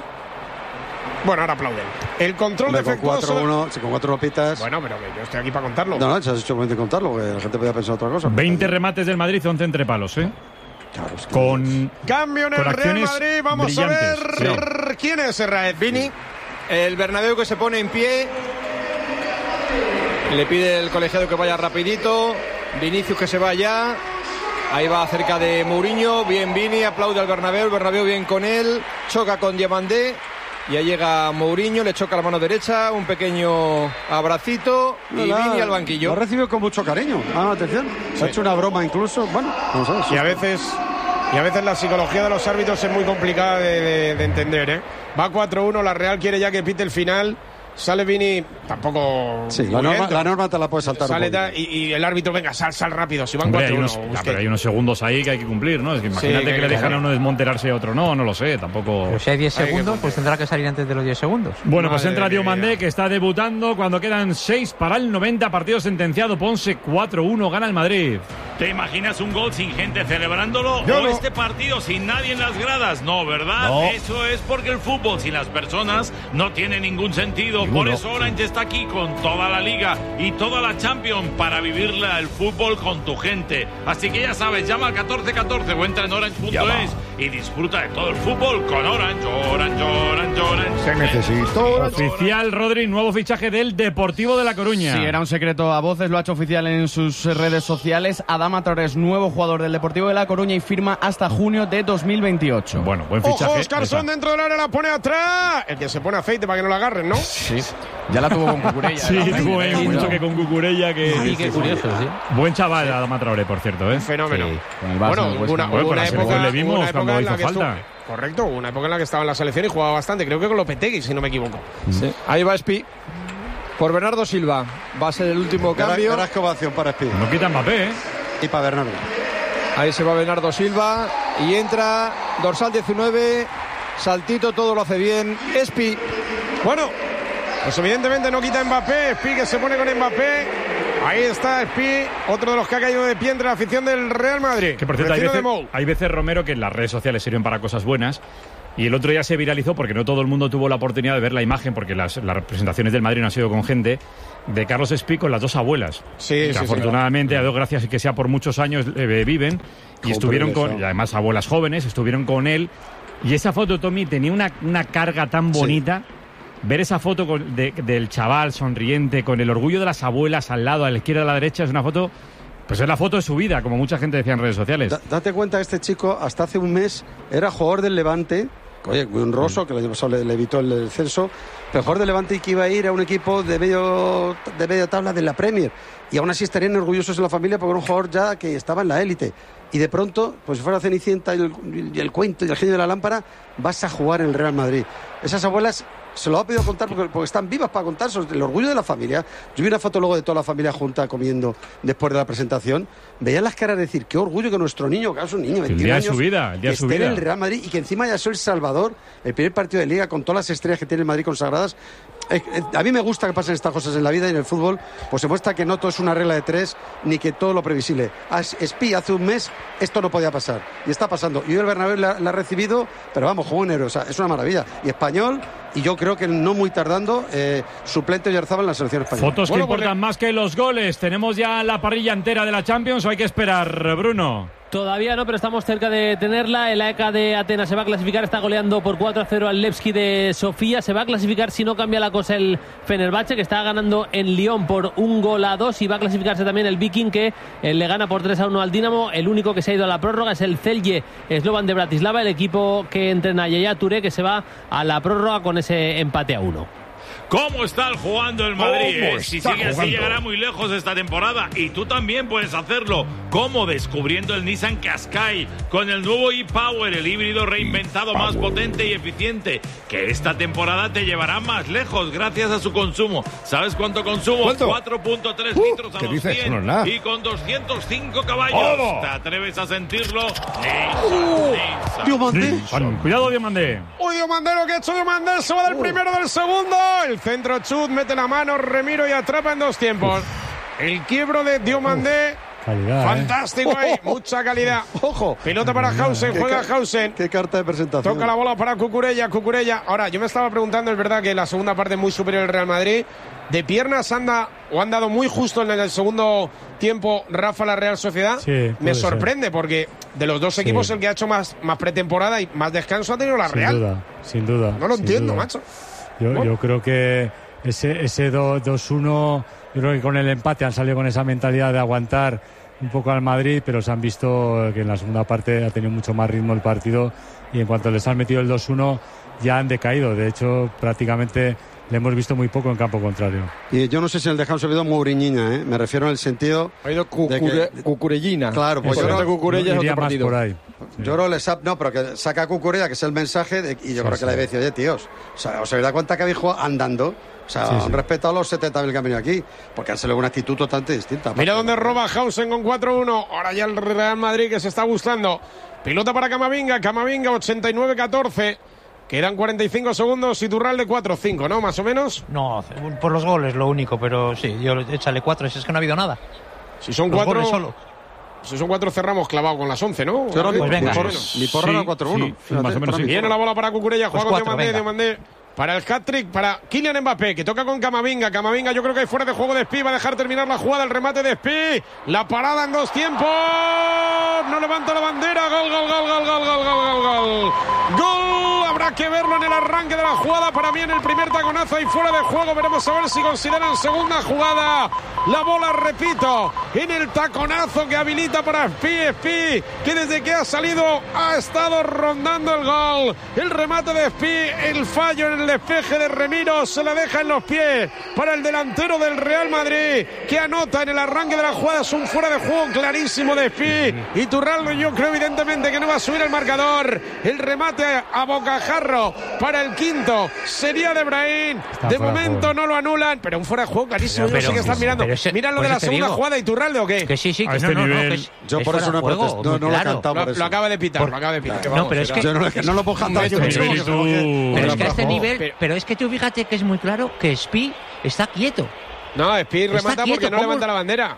S5: Bueno, ahora aplauden. El control
S7: Hombre, con
S5: defectuoso.
S7: cuatro uno, si con cuatro pitas.
S5: Bueno, pero que yo estoy aquí para contarlo.
S7: No, no, se has hecho momento de contarlo, porque la gente podía pensar otra cosa.
S3: veinte remates del Madrid, once entre palos, ¿eh?
S7: Claro, es que-
S3: Con...
S5: Cambio en el
S3: Con
S5: Real
S3: acciones
S5: Madrid. Vamos
S3: brillantes,
S5: a ver quién es Serraez.
S4: Vini, el Bernabéu que se pone en pie. Le pide el colegiado que vaya rapidito. Vinicius que se vaya. Ahí va cerca de Mourinho. Bien Vini, aplaude al Bernabéu. El Bernabéu bien con él. Choca con Diomandé. Y ahí llega Mourinho, le choca la mano derecha. Un pequeño abracito. Y
S7: La-
S4: Vini al
S7: Lo
S4: banquillo.
S7: ha recibido con mucho cariño. Ah, atención. Se ha hecho una broma incluso. Bueno, no sé.
S5: Y a veces, y a veces la psicología de los árbitros es muy complicada de, de- de entender, ¿eh? Va cuatro uno, la Real quiere ya que pite el final. Sale Vini, tampoco.
S7: Sí, la
S5: muy
S7: norma,
S5: lento.
S7: la norma te la puedes saltar.
S5: Sale
S7: un
S5: ta-
S7: poquito.
S5: y, y el árbitro, venga, sal, sal rápido. Si van
S3: Hombre, hay
S5: cuatro uno.
S3: unos, ya, pero hay unos segundos ahí que hay que cumplir, ¿no? Es que imagínate
S5: que-
S3: que, le dejan
S5: claro.
S3: a uno desmonterarse y a otro no, no lo sé, tampoco...
S8: Pero si hay diez
S5: Hay que
S8: segundos,
S5: poner.
S8: pues tendrá que salir antes de los diez segundos.
S3: Bueno, pues
S5: Madre
S3: entra
S5: mía.
S3: Diomandé, que está debutando cuando quedan seis para el noventa, partido sentenciado. Ponce cuatro uno, gana el Madrid.
S9: ¿Te imaginas un gol sin gente celebrándolo?
S5: Yo
S9: ¿O
S5: no.
S9: este partido sin nadie en las gradas? No, ¿verdad?
S2: No.
S9: Eso es porque el fútbol sin las personas no tiene ningún sentido.
S2: Ninguno.
S9: Por eso Orange está aquí con toda la Liga y toda la Champions para vivirla el fútbol con tu gente. Así que ya sabes, llama al catorce catorce o entra en orange punto es y disfruta de todo el fútbol con Orange, Orange, Orange, Orange.
S2: Se necesitó.
S3: Oficial, Rodri, nuevo fichaje del Deportivo de La Coruña.
S1: Sí, era un secreto a voces, lo ha hecho oficial en sus redes sociales. Adama Traoré es nuevo jugador del Deportivo de La Coruña y firma hasta junio de dos mil veintiocho.
S3: Bueno, buen fichaje.
S5: Ojo, Oscarson dentro del área, la pone atrás. El que se pone aceite para que no la agarren, ¿no?
S1: Sí, ya la tuvo con Cucurella.
S3: Sí,
S1: la
S3: tuvo
S1: Premier,
S3: ahí
S1: eh,
S3: un
S1: cuidado.
S3: choque con Cucurella que...
S8: Sí, qué curioso, sí.
S3: Buen chaval, Adama Traoré, por cierto, ¿eh?
S5: Fenómeno.
S1: Sí, con el Barça,
S5: bueno,
S1: el West
S5: hubo una,
S1: Ham.
S3: Bueno,
S5: hubo
S3: con
S5: una
S3: la selección
S5: época,
S3: le vimos
S5: hubo una época
S3: cuando
S5: en la
S3: hizo
S5: que estuvo-
S3: falta.
S5: correcto, hubo una época en la que estaba en la selección y jugaba bastante. Creo que con Lopetegui, si no me equivoco.
S4: Sí. Ahí va Espi. Por Bernardo Silva. Va a ser el último cambio.
S7: Verás qué ovación para Espí.
S3: No quita Mbappé, ¿eh?
S7: Y para Bernardo.
S4: Ahí se va Bernardo Silva. Y entra dorsal diecinueve. Saltito, todo lo hace bien. Espi.
S5: Bueno, pues evidentemente no quita Mbappé. Espi que se pone con Mbappé. Ahí está Espi, otro de los que ha caído de pie entre la afición del Real Madrid.
S3: Que por cierto, hay
S5: Vecino de
S3: veces,
S5: Mou.
S3: hay veces, Romero, que en las redes sociales sirven para cosas buenas. Y el otro día se viralizó porque no todo el mundo tuvo la oportunidad de ver la imagen, porque las, las representaciones del Madrid no han sido con gente, de Carlos Espi con las dos abuelas.
S5: Sí,
S3: que
S5: sí, sí,
S3: afortunadamente, a Dios gracias y que sea por muchos años, eh, viven. Y estuvieron con, y además abuelas jóvenes, estuvieron con él. Y esa foto, Tommy, tenía una, una carga tan bonita. Ver esa foto con- de- del chaval sonriente, con el orgullo de las abuelas al lado, a la izquierda, a la derecha, es una foto... Pues es la foto de su vida, como mucha gente decía en redes sociales.
S7: Da- date cuenta que este chico hasta hace un mes era jugador del Levante, oye, muy honroso, que el año pasado le, le evitó el descenso, pero jugador del Levante y que iba a ir a un equipo de medio de media tabla de la Premier. Y aún así estarían orgullosos en la familia porque era un jugador ya que estaba en la élite. Y de pronto, pues si fuera Cenicienta y el, y el cuento y el genio de la lámpara, vas a jugar en el Real Madrid. Esas abuelas se lo ha pedido contar porque, porque están vivas para contar sobre el orgullo de la familia. Yo vi una foto luego de toda la familia junta comiendo después de la presentación. Veían las caras de decir, qué orgullo que nuestro niño, que es un niño,
S3: El
S7: veintiún
S3: día de
S7: años,
S3: su vida, el día
S7: que
S3: de su
S7: esté
S3: vida.
S7: en el Real Madrid y que encima ya soy el Salvador, el primer partido de Liga con todas las estrellas que tiene el Madrid consagradas. Eh, eh, a mí me gusta que pasen estas cosas en la vida y en el fútbol, pues se muestra que no todo es una regla de tres ni que todo lo previsible. As- Espi hace un mes esto no podía pasar y está pasando. Y hoy el Bernabéu la, la ha recibido, pero vamos, jugó en héroe, o sea, es una maravilla. Y español, y yo creo que no muy tardando, eh, suplente de Oyarzabal en la selección española.
S3: Fotos
S5: Bueno,
S3: que importan
S5: porque-
S3: más que los goles. ¿Tenemos ya la parrilla entera de la Champions o hay que esperar, Bruno?
S10: Todavía no, pero estamos cerca de tenerla. El A E K de Atenas se va a clasificar, está goleando por cuatro a cero al Levski de Sofía. Se va a clasificar si no cambia la cosa el Fenerbahce, que está ganando en Lyon por un gol a dos. Y va a clasificarse también el Viking, que eh, le gana por tres a uno al Dinamo. El único que se ha ido a la prórroga es el Celje Slovan de Bratislava, el equipo que entrena a Yaya Touré, que se va a la prórroga con ese empate a uno.
S9: ¿Cómo está jugando el Madrid?
S2: ¿Cómo
S9: eh? Si
S2: está
S9: sigue así
S2: jugando?
S9: llegará muy lejos esta temporada y tú también puedes hacerlo. ¿Cómo? Descubriendo el Nissan Qashqai con el nuevo e-Power, el híbrido reinventado más potente y eficiente, que esta temporada te llevará más lejos gracias a su consumo. ¿Sabes cuánto consumo?
S2: ¿Cuánto?
S9: cuatro punto tres
S2: Uh,
S9: litros a
S2: ¿qué
S9: los
S2: dices?
S9: cien
S2: Eso no es nada.
S9: y con doscientos cinco caballos.
S2: ¡Oh!
S9: ¿Te atreves a sentirlo? Nissan,
S2: Uh,
S9: Nissan.
S7: Tío, Mandé.
S3: Juan, cuidado, Diomandé.
S5: Uy, Diomandé, lo que ha hecho Diomandé, se va del primero del segundo. El centro chut, mete la mano, Remiro y atrapa en dos tiempos. El quiebro de Diomandé.
S6: Calidad, ¿eh?
S5: Fantástico ahí, mucha calidad.
S7: Ojo.
S5: Pelota para Hausen,
S7: Qué
S5: juega
S7: ca-
S5: Hausen.
S7: Qué carta de presentación.
S5: Toca la bola para Cucurella, Cucurella. Ahora, yo me estaba preguntando, es verdad que la segunda parte es muy superior al Real Madrid. De piernas anda o han dado muy justo en el segundo tiempo Rafa la Real Sociedad.
S6: Sí,
S5: me
S6: puede
S5: sorprende porque de los dos
S6: Sí.
S5: equipos el que ha hecho más, más pretemporada y más descanso ha tenido la
S6: Sin
S5: Real.
S6: duda, sin duda.
S5: No lo
S6: sin
S5: entiendo,
S6: duda.
S5: macho.
S6: Yo,
S5: Bueno.
S6: yo creo que ese, ese do- dos uno, yo creo que con el empate han salido con esa mentalidad de aguantar un poco al Madrid, pero se han visto que en la segunda parte ha tenido mucho más ritmo el partido y en cuanto les han metido el dos uno ya han decaído. De hecho, prácticamente le hemos visto muy poco en campo contrario.
S7: Y yo no sé si en el de Hausen ha habido Mouriñiña, ¿eh? Me refiero en el sentido.
S4: Ha ido
S7: de
S4: Cucure-
S7: que-
S4: Cucurellina.
S7: Claro, pues
S4: Por
S7: yo
S4: eso
S7: creo-
S4: Cucurella es
S6: Iría
S4: otro
S6: más
S4: partido.
S6: por ahí.
S7: Yo creo que les ha- no, pero que saca a Cucurella, que es el mensaje, de- y yo creo que
S6: sí.
S7: le habéis dicho, oye, tíos, o sea, os habéis dado cuenta que habéis jugado andando. O sea,
S6: Sí, sí.
S7: han respetado a los setenta mil que han venido aquí, porque han salido con una actitud totalmente distinta.
S5: Mira
S7: Aparte,
S5: dónde roba Hausen con cuatro uno. Ahora ya el Real Madrid que se está gustando. Pilota para Camavinga, Camavinga ochenta y nueve catorce. Quedan cuarenta y cinco segundos y Turralde cuatro cinco, ¿no? Más o menos.
S8: No, por los goles lo único, pero sí, yo échale cuatro, si es que no ha habido nada.
S5: Si son
S8: Los
S5: cuatro.
S8: goles solo.
S5: Si son cuatro cerramos clavado con las once, ¿no?
S7: Claro,
S8: pues venga.
S7: Mi porra era cuatro uno.
S3: Sí, sí, más o menos sí.
S5: Viene la bola para Cucurella, juega
S8: Pues
S5: con
S8: cuatro,
S5: Diomandé, Diomandé. Para el hat-trick, para Kylian Mbappé, que toca con Camavinga. Camavinga, yo creo que hay fuera de juego de Spi. Va a dejar terminar la jugada, el remate de Spi. La parada en dos tiempos. No levanta la bandera. Gol, gol, gol, gol, gol, gol, gol, gol, gol. Gol. Habrá que verlo en el arranque de la jugada. Para mí en el primer taconazo y fuera de juego. Veremos a ver si consideran segunda jugada. La bola, repito, en el taconazo que habilita para Spi. Spi, que desde que ha salido ha estado rondando el gol. El remate de Spi, el fallo en el despeje de Remiro, se la deja en los pies para el delantero del Real Madrid, que anota en el arranque de la jugada. Es un fuera de juego clarísimo de Spi. Y Turraldo, yo creo evidentemente que no va a subir el marcador. El remate a bocajarro para el quinto sería de Brahim. De momento no lo anulan, pero un fuera de juego clarísimo. Pero, yo no sé qué están mirando.
S8: ese,
S5: ¿Miran lo de la segunda digo, jugada y Turraldo o qué?
S8: Que sí, sí, que
S3: este
S8: no,
S3: nivel,
S8: no, que es,
S7: yo por eso no he protestado, no, no lo he cantado por
S5: lo,
S7: eso.
S5: Lo acaba de pitar, Por, lo acaba de pitar.
S8: Claro, no, pero es que
S7: yo no, no lo puedo cantar yo.
S8: Pero es que a este nivel, pero es que tú fíjate que es muy claro que Spi está quieto.
S5: No, Spi remata porque no levanta la bandera.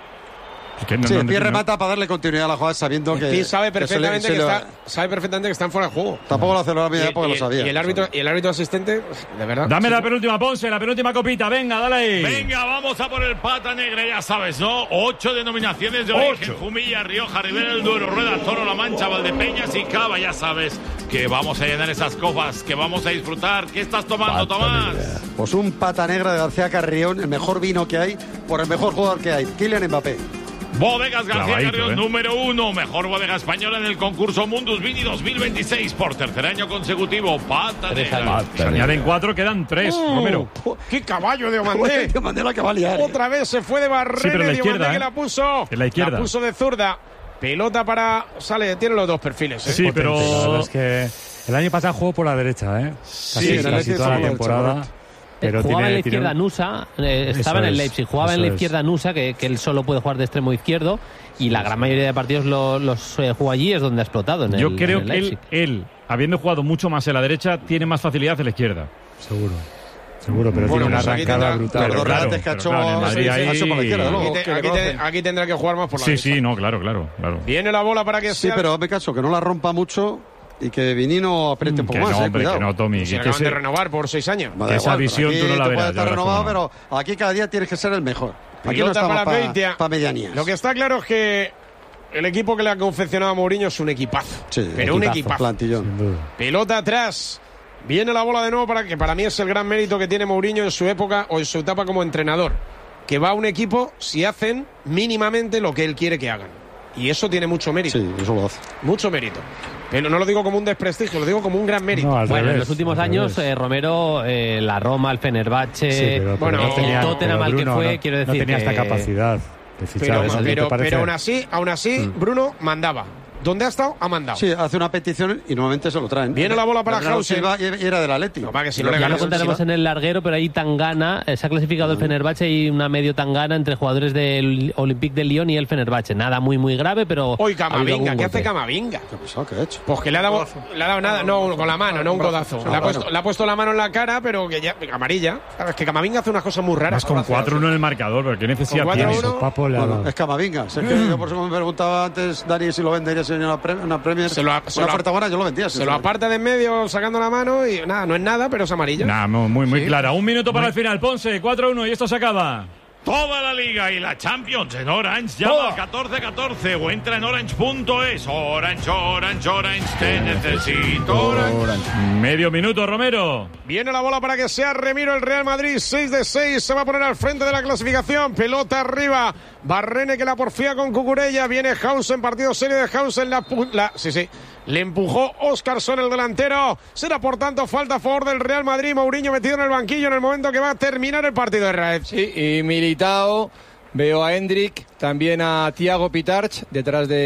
S3: Es que no,
S7: sí,
S3: no,
S7: Spi
S3: no,
S7: remata no. para darle continuidad a la jugada sabiendo que...
S5: Spi sabe perfectamente que,
S7: que, le,
S5: está, sabe perfectamente que están fuera de juego.
S7: Tampoco lo hace la vida porque
S5: y,
S7: lo sabía.
S5: Y el árbitro, y el árbitro asistente, de verdad.
S3: Dame
S5: sí.
S3: la penúltima, Ponce, la penúltima copita. Venga, dale ahí.
S9: Venga, vamos a por el pata negra, ya sabes, ¿no? Ocho denominaciones de origen.
S3: Ocho.
S9: Jumilla, Rioja, Ribera del Duero, Rueda, Toro, La Mancha, Valdepeñas y Cava, ya sabes. Que vamos a llenar esas copas, que vamos a disfrutar. ¿Qué estás tomando,
S7: pata
S9: Tomás?
S7: Negra. Pues un pata negra de García Carrión, el mejor vino que hay, por el mejor jugador que hay, Kylian Mbappé.
S9: Bodegas García
S3: Clavadito,
S9: Carrión,
S3: ¿eh?
S9: número uno. Mejor bodega española en el concurso Mundus Vini dos mil veintiséis. Por tercer año consecutivo. Pata negra.
S3: Se añaden cuatro, quedan tres.
S5: Uh,
S3: Romero.
S5: ¡Qué caballo de Diomandé!
S7: Diomandé la que va a liar.
S5: Otra vez se fue de Barrera.
S3: Sí, pero en la
S5: Diomandé
S3: izquierda,
S5: que
S3: ¿eh?
S5: la puso.
S3: En la izquierda.
S5: La puso de zurda. Pelota para... Sale, tiene los dos perfiles, ¿eh?
S3: Sí,
S6: Potente, la verdad
S3: pero...
S6: es que el año pasado jugó por la derecha, ¿eh? Casi,
S7: Sí, en el
S6: casi
S7: Leipzig
S6: toda la
S7: jugó por la
S6: temporada.
S7: derecha,
S6: Pero
S10: jugaba
S6: tiene,
S10: en la
S6: tiene
S10: izquierda
S6: un...
S10: Nusa, eh, estaba
S6: Eso
S10: en el
S6: es,
S10: Leipzig, jugaba en
S6: eso
S10: la
S6: es.
S10: izquierda Nusa, que, que él solo puede jugar de extremo izquierdo, y la gran mayoría de partidos lo- los eh, jugó allí, es donde ha explotado. En
S3: Yo
S10: el,
S3: creo
S10: en el
S3: que él,
S10: Leipzig.
S3: él, habiendo jugado mucho más en la derecha, tiene más facilidad en la izquierda.
S6: Seguro. Seguro, pero
S5: Bueno,
S6: tiene una
S5: pues aquí
S6: arrancada
S5: tendrá-
S6: brutal.
S7: Los dos
S3: claro,
S7: regates que ha
S3: pero
S7: hecho
S3: claro, en el Madrid
S7: sí,
S3: ahí-
S7: ha hecho por la izquierda, luego.
S5: Aquí, te- aquí te- aquí tendrá que jugar más por la
S3: Sí,
S5: derecha.
S3: sí, no, claro, claro, claro.
S5: Viene la bola para que
S7: Sí,
S5: sea...
S7: pero me caso, que no la rompa mucho y que Vinino apriete un
S3: Que
S7: poco más,
S3: no,
S7: eh,
S3: hombre,
S7: cuidado.
S3: que no, Tommy.
S5: Se
S3: que
S5: le acaban
S3: ese-
S5: de renovar por seis años.
S7: Me da
S3: que esa
S7: igual,
S3: visión
S7: aquí
S3: tú no la
S7: te
S3: verás,
S7: puede
S3: ya
S7: estar
S3: verás
S7: renovado,
S3: cómo no.
S7: pero aquí cada día tienes que ser el mejor. Aquí no
S5: Pelota
S7: estamos
S5: para Beitia.
S7: para medianías.
S5: Lo que está claro es que el equipo que le ha confeccionado a Mourinho es un equipazo.
S7: Sí,
S5: pero un
S7: equipazo,
S5: equipazo.
S7: plantillón.
S6: Sin duda.
S5: Pelota atrás. Viene la bola de nuevo para que para mí es el gran mérito que tiene Mourinho en su época o en su etapa como entrenador. Que va a un equipo si hacen mínimamente lo que él quiere que hagan. Y eso tiene mucho mérito.
S7: Sí, eso lo hace.
S5: Mucho mérito. Pero no lo digo como un desprestigio, lo digo como un gran mérito.
S6: No, al
S10: Bueno, en
S6: revés,
S10: los últimos
S6: al
S10: años,
S6: revés.
S10: eh, Romero, eh, la Roma, el Fenerbahce,
S6: Sí, pero-
S5: bueno,
S6: pero
S5: el
S6: tenía-
S10: Tottenham
S6: pero
S10: al que
S6: Bruno
S10: fue,
S6: no-
S10: quiero
S6: no
S10: decir
S6: tenía esta
S10: que-
S6: capacidad de fichar.
S5: pero,
S6: ¿no? ¿No te
S5: pero,
S6: parece?
S5: pero aún así, aún así, Bruno mandaba. ¿Dónde ha estado? Ha mandado.
S7: Sí, hace una petición y normalmente se lo traen.
S5: Viene la bola para
S7: Bernardo
S5: Hausen.
S7: Silva y era del Atlético.
S5: No, va, que si no
S7: Lo
S5: le
S10: Ya lo
S5: ganas,
S10: contaremos en el larguero, pero ahí Tangana, eh, se ha clasificado el Fenerbahce y una medio Tangana entre jugadores del Olympique de Lyon y el Fenerbahce. Nada muy muy grave, pero
S5: Hoy
S10: ha habido
S5: Camavinga,
S10: algún
S5: ¿qué hace
S10: golpe.
S5: Camavinga?
S7: ¿Qué ha pasado? ¿Qué ha hecho?
S5: Pues que le ha dado, le ha dado nada, no, con la mano, no un codazo. Le ha,
S7: Ah,
S5: puesto,
S7: bueno.
S5: le ha puesto la mano en la cara, pero que ya, amarilla. Sabes que Camavinga hace unas cosas muy raras.
S3: Más con cuatro uno en el marcador, pero ¿qué necesidad
S5: Con cuatro
S3: tiene?
S5: uno.
S6: Pues Papo le ha
S7: Bueno,
S6: dado.
S7: es Camavinga. Si es que yo por eso me preguntaba antes, Dani, si lo vendería si venía una, pre- una Premier.
S5: Se lo ha- se
S7: una
S5: lo ha-
S7: oferta buena, yo lo vendía.
S5: Se lo aparta de en medio sacando la mano y nada, no es nada, pero es amarilla.
S3: Nah, muy, muy, muy
S5: Sí.
S3: clara. Un minuto para el final. Ponce, cuatro uno y esto se acaba.
S9: Toda la Liga y la Champions en Orange. Llama al catorce catorce o entra en orange punto es. Orange, Orange, Orange, te necesito. Orange.
S3: Medio minuto, Romero.
S5: Viene la bola para que sea Remiro el Real Madrid. seis de seis. Se va a poner al frente de la clasificación. Pelota arriba. Barrene que la porfía con Cucurella. Viene Hausen. Partido serio de Hausen. La, pu- la, sí, sí. Le empujó Óscarson el delantero. Será por tanto falta a favor del Real Madrid. Mourinho metido en el banquillo en el momento que va a terminar el partido de Raed.
S4: Sí, y Militao, veo a Hendrik, también a Thiago Pitarch, detrás de,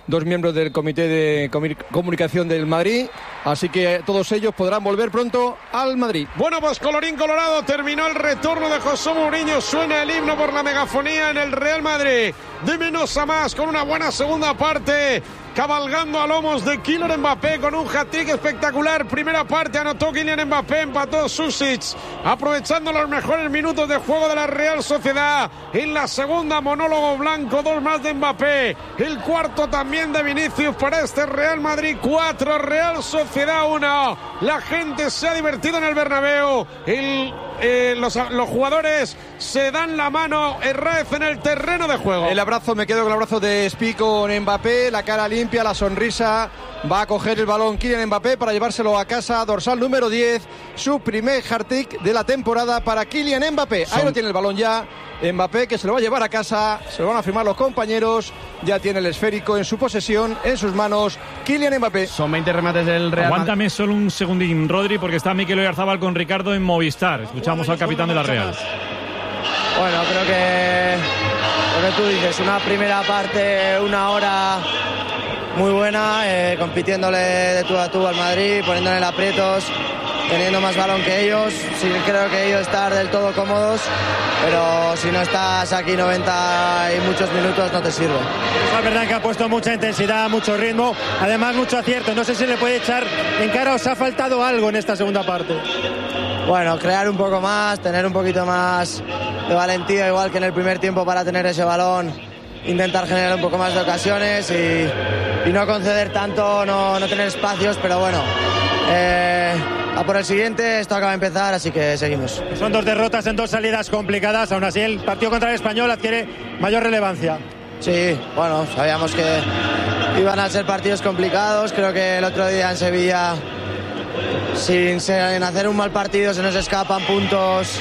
S4: dos miembros del Comité de Comunicación del Madrid, así que todos ellos podrán volver pronto al Madrid.
S5: Bueno, pues colorín colorado, terminó el retorno de José Mourinho, suena el himno por la megafonía en el Real Madrid, de menos a más, con una buena segunda parte, cabalgando a lomos de Kylian Mbappé con un hat-trick espectacular. Primera parte anotó Kylian Mbappé, empató Susic, aprovechando los mejores minutos de juego de la Real Sociedad. En la segunda, monólogo blanco, dos más de Mbappé. El cuarto también de Vinicius para este Real Madrid cuatro, Real Sociedad uno. La gente se ha divertido en el Bernabéu. El Eh, los, los jugadores se dan la mano, Herrez en el terreno de juego.
S4: El abrazo, me quedo con el abrazo de Spi con Mbappé, la cara limpia, la sonrisa. Va a coger el balón Kylian Mbappé para llevárselo a casa, dorsal número diez, su primer hat-trick de la temporada para Kylian Mbappé. Ahí Son... lo tiene el balón ya Mbappé, que se lo va a llevar a casa, se lo van a firmar los compañeros, ya tiene el esférico en su posesión, en sus manos, Kylian Mbappé.
S1: Son veinte remates del Real Madrid.
S3: Aguántame solo un segundín, Rodri, porque está Mikel Oyarzabal con Ricardo en Movistar. Escuchamos al capitán de la Real.
S11: Bueno, creo que lo que tú dices, una primera parte, una hora muy buena, eh, compitiéndole de tú a tú al Madrid, poniéndole en aprietos, teniendo más balón que ellos. Sí, creo que ellos están del todo cómodos, pero si no estás aquí noventa y muchos minutos no te sirve.
S12: Es verdad que ha puesto mucha intensidad, mucho ritmo, además mucho acierto. No sé si le puede echar en cara o os ha faltado algo en esta segunda parte.
S11: Bueno, crear un poco más, tener un poquito más de valentía, igual que en el primer tiempo, para tener ese balón, intentar generar un poco más de ocasiones y, y no conceder tanto, no, no tener espacios, pero bueno, eh, a por el siguiente, esto acaba de empezar, así que seguimos.
S12: Son dos derrotas en dos salidas complicadas, aún así el partido contra el Español adquiere mayor relevancia.
S11: Sí, bueno, sabíamos que iban a ser partidos complicados, creo que el otro día en Sevilla, sin, sin hacer un mal partido, se nos escapan puntos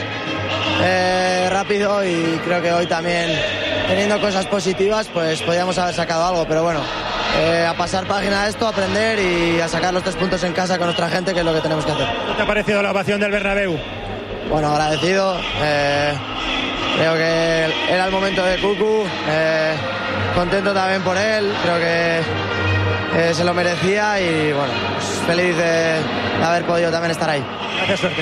S11: eh, rápido, y creo que hoy también, teniendo cosas positivas, pues podíamos haber sacado algo, pero bueno, eh, a pasar página a esto, a aprender y a sacar los tres puntos en casa con nuestra gente, que es lo que tenemos que hacer.
S12: ¿Qué te ha parecido la ovación del Bernabéu?
S11: Bueno, agradecido, eh, creo que era el momento de Cucu, eh, contento también por él, creo que eh, se lo merecía y bueno, pues feliz de, de haber podido también estar ahí.
S12: Gracias, suerte.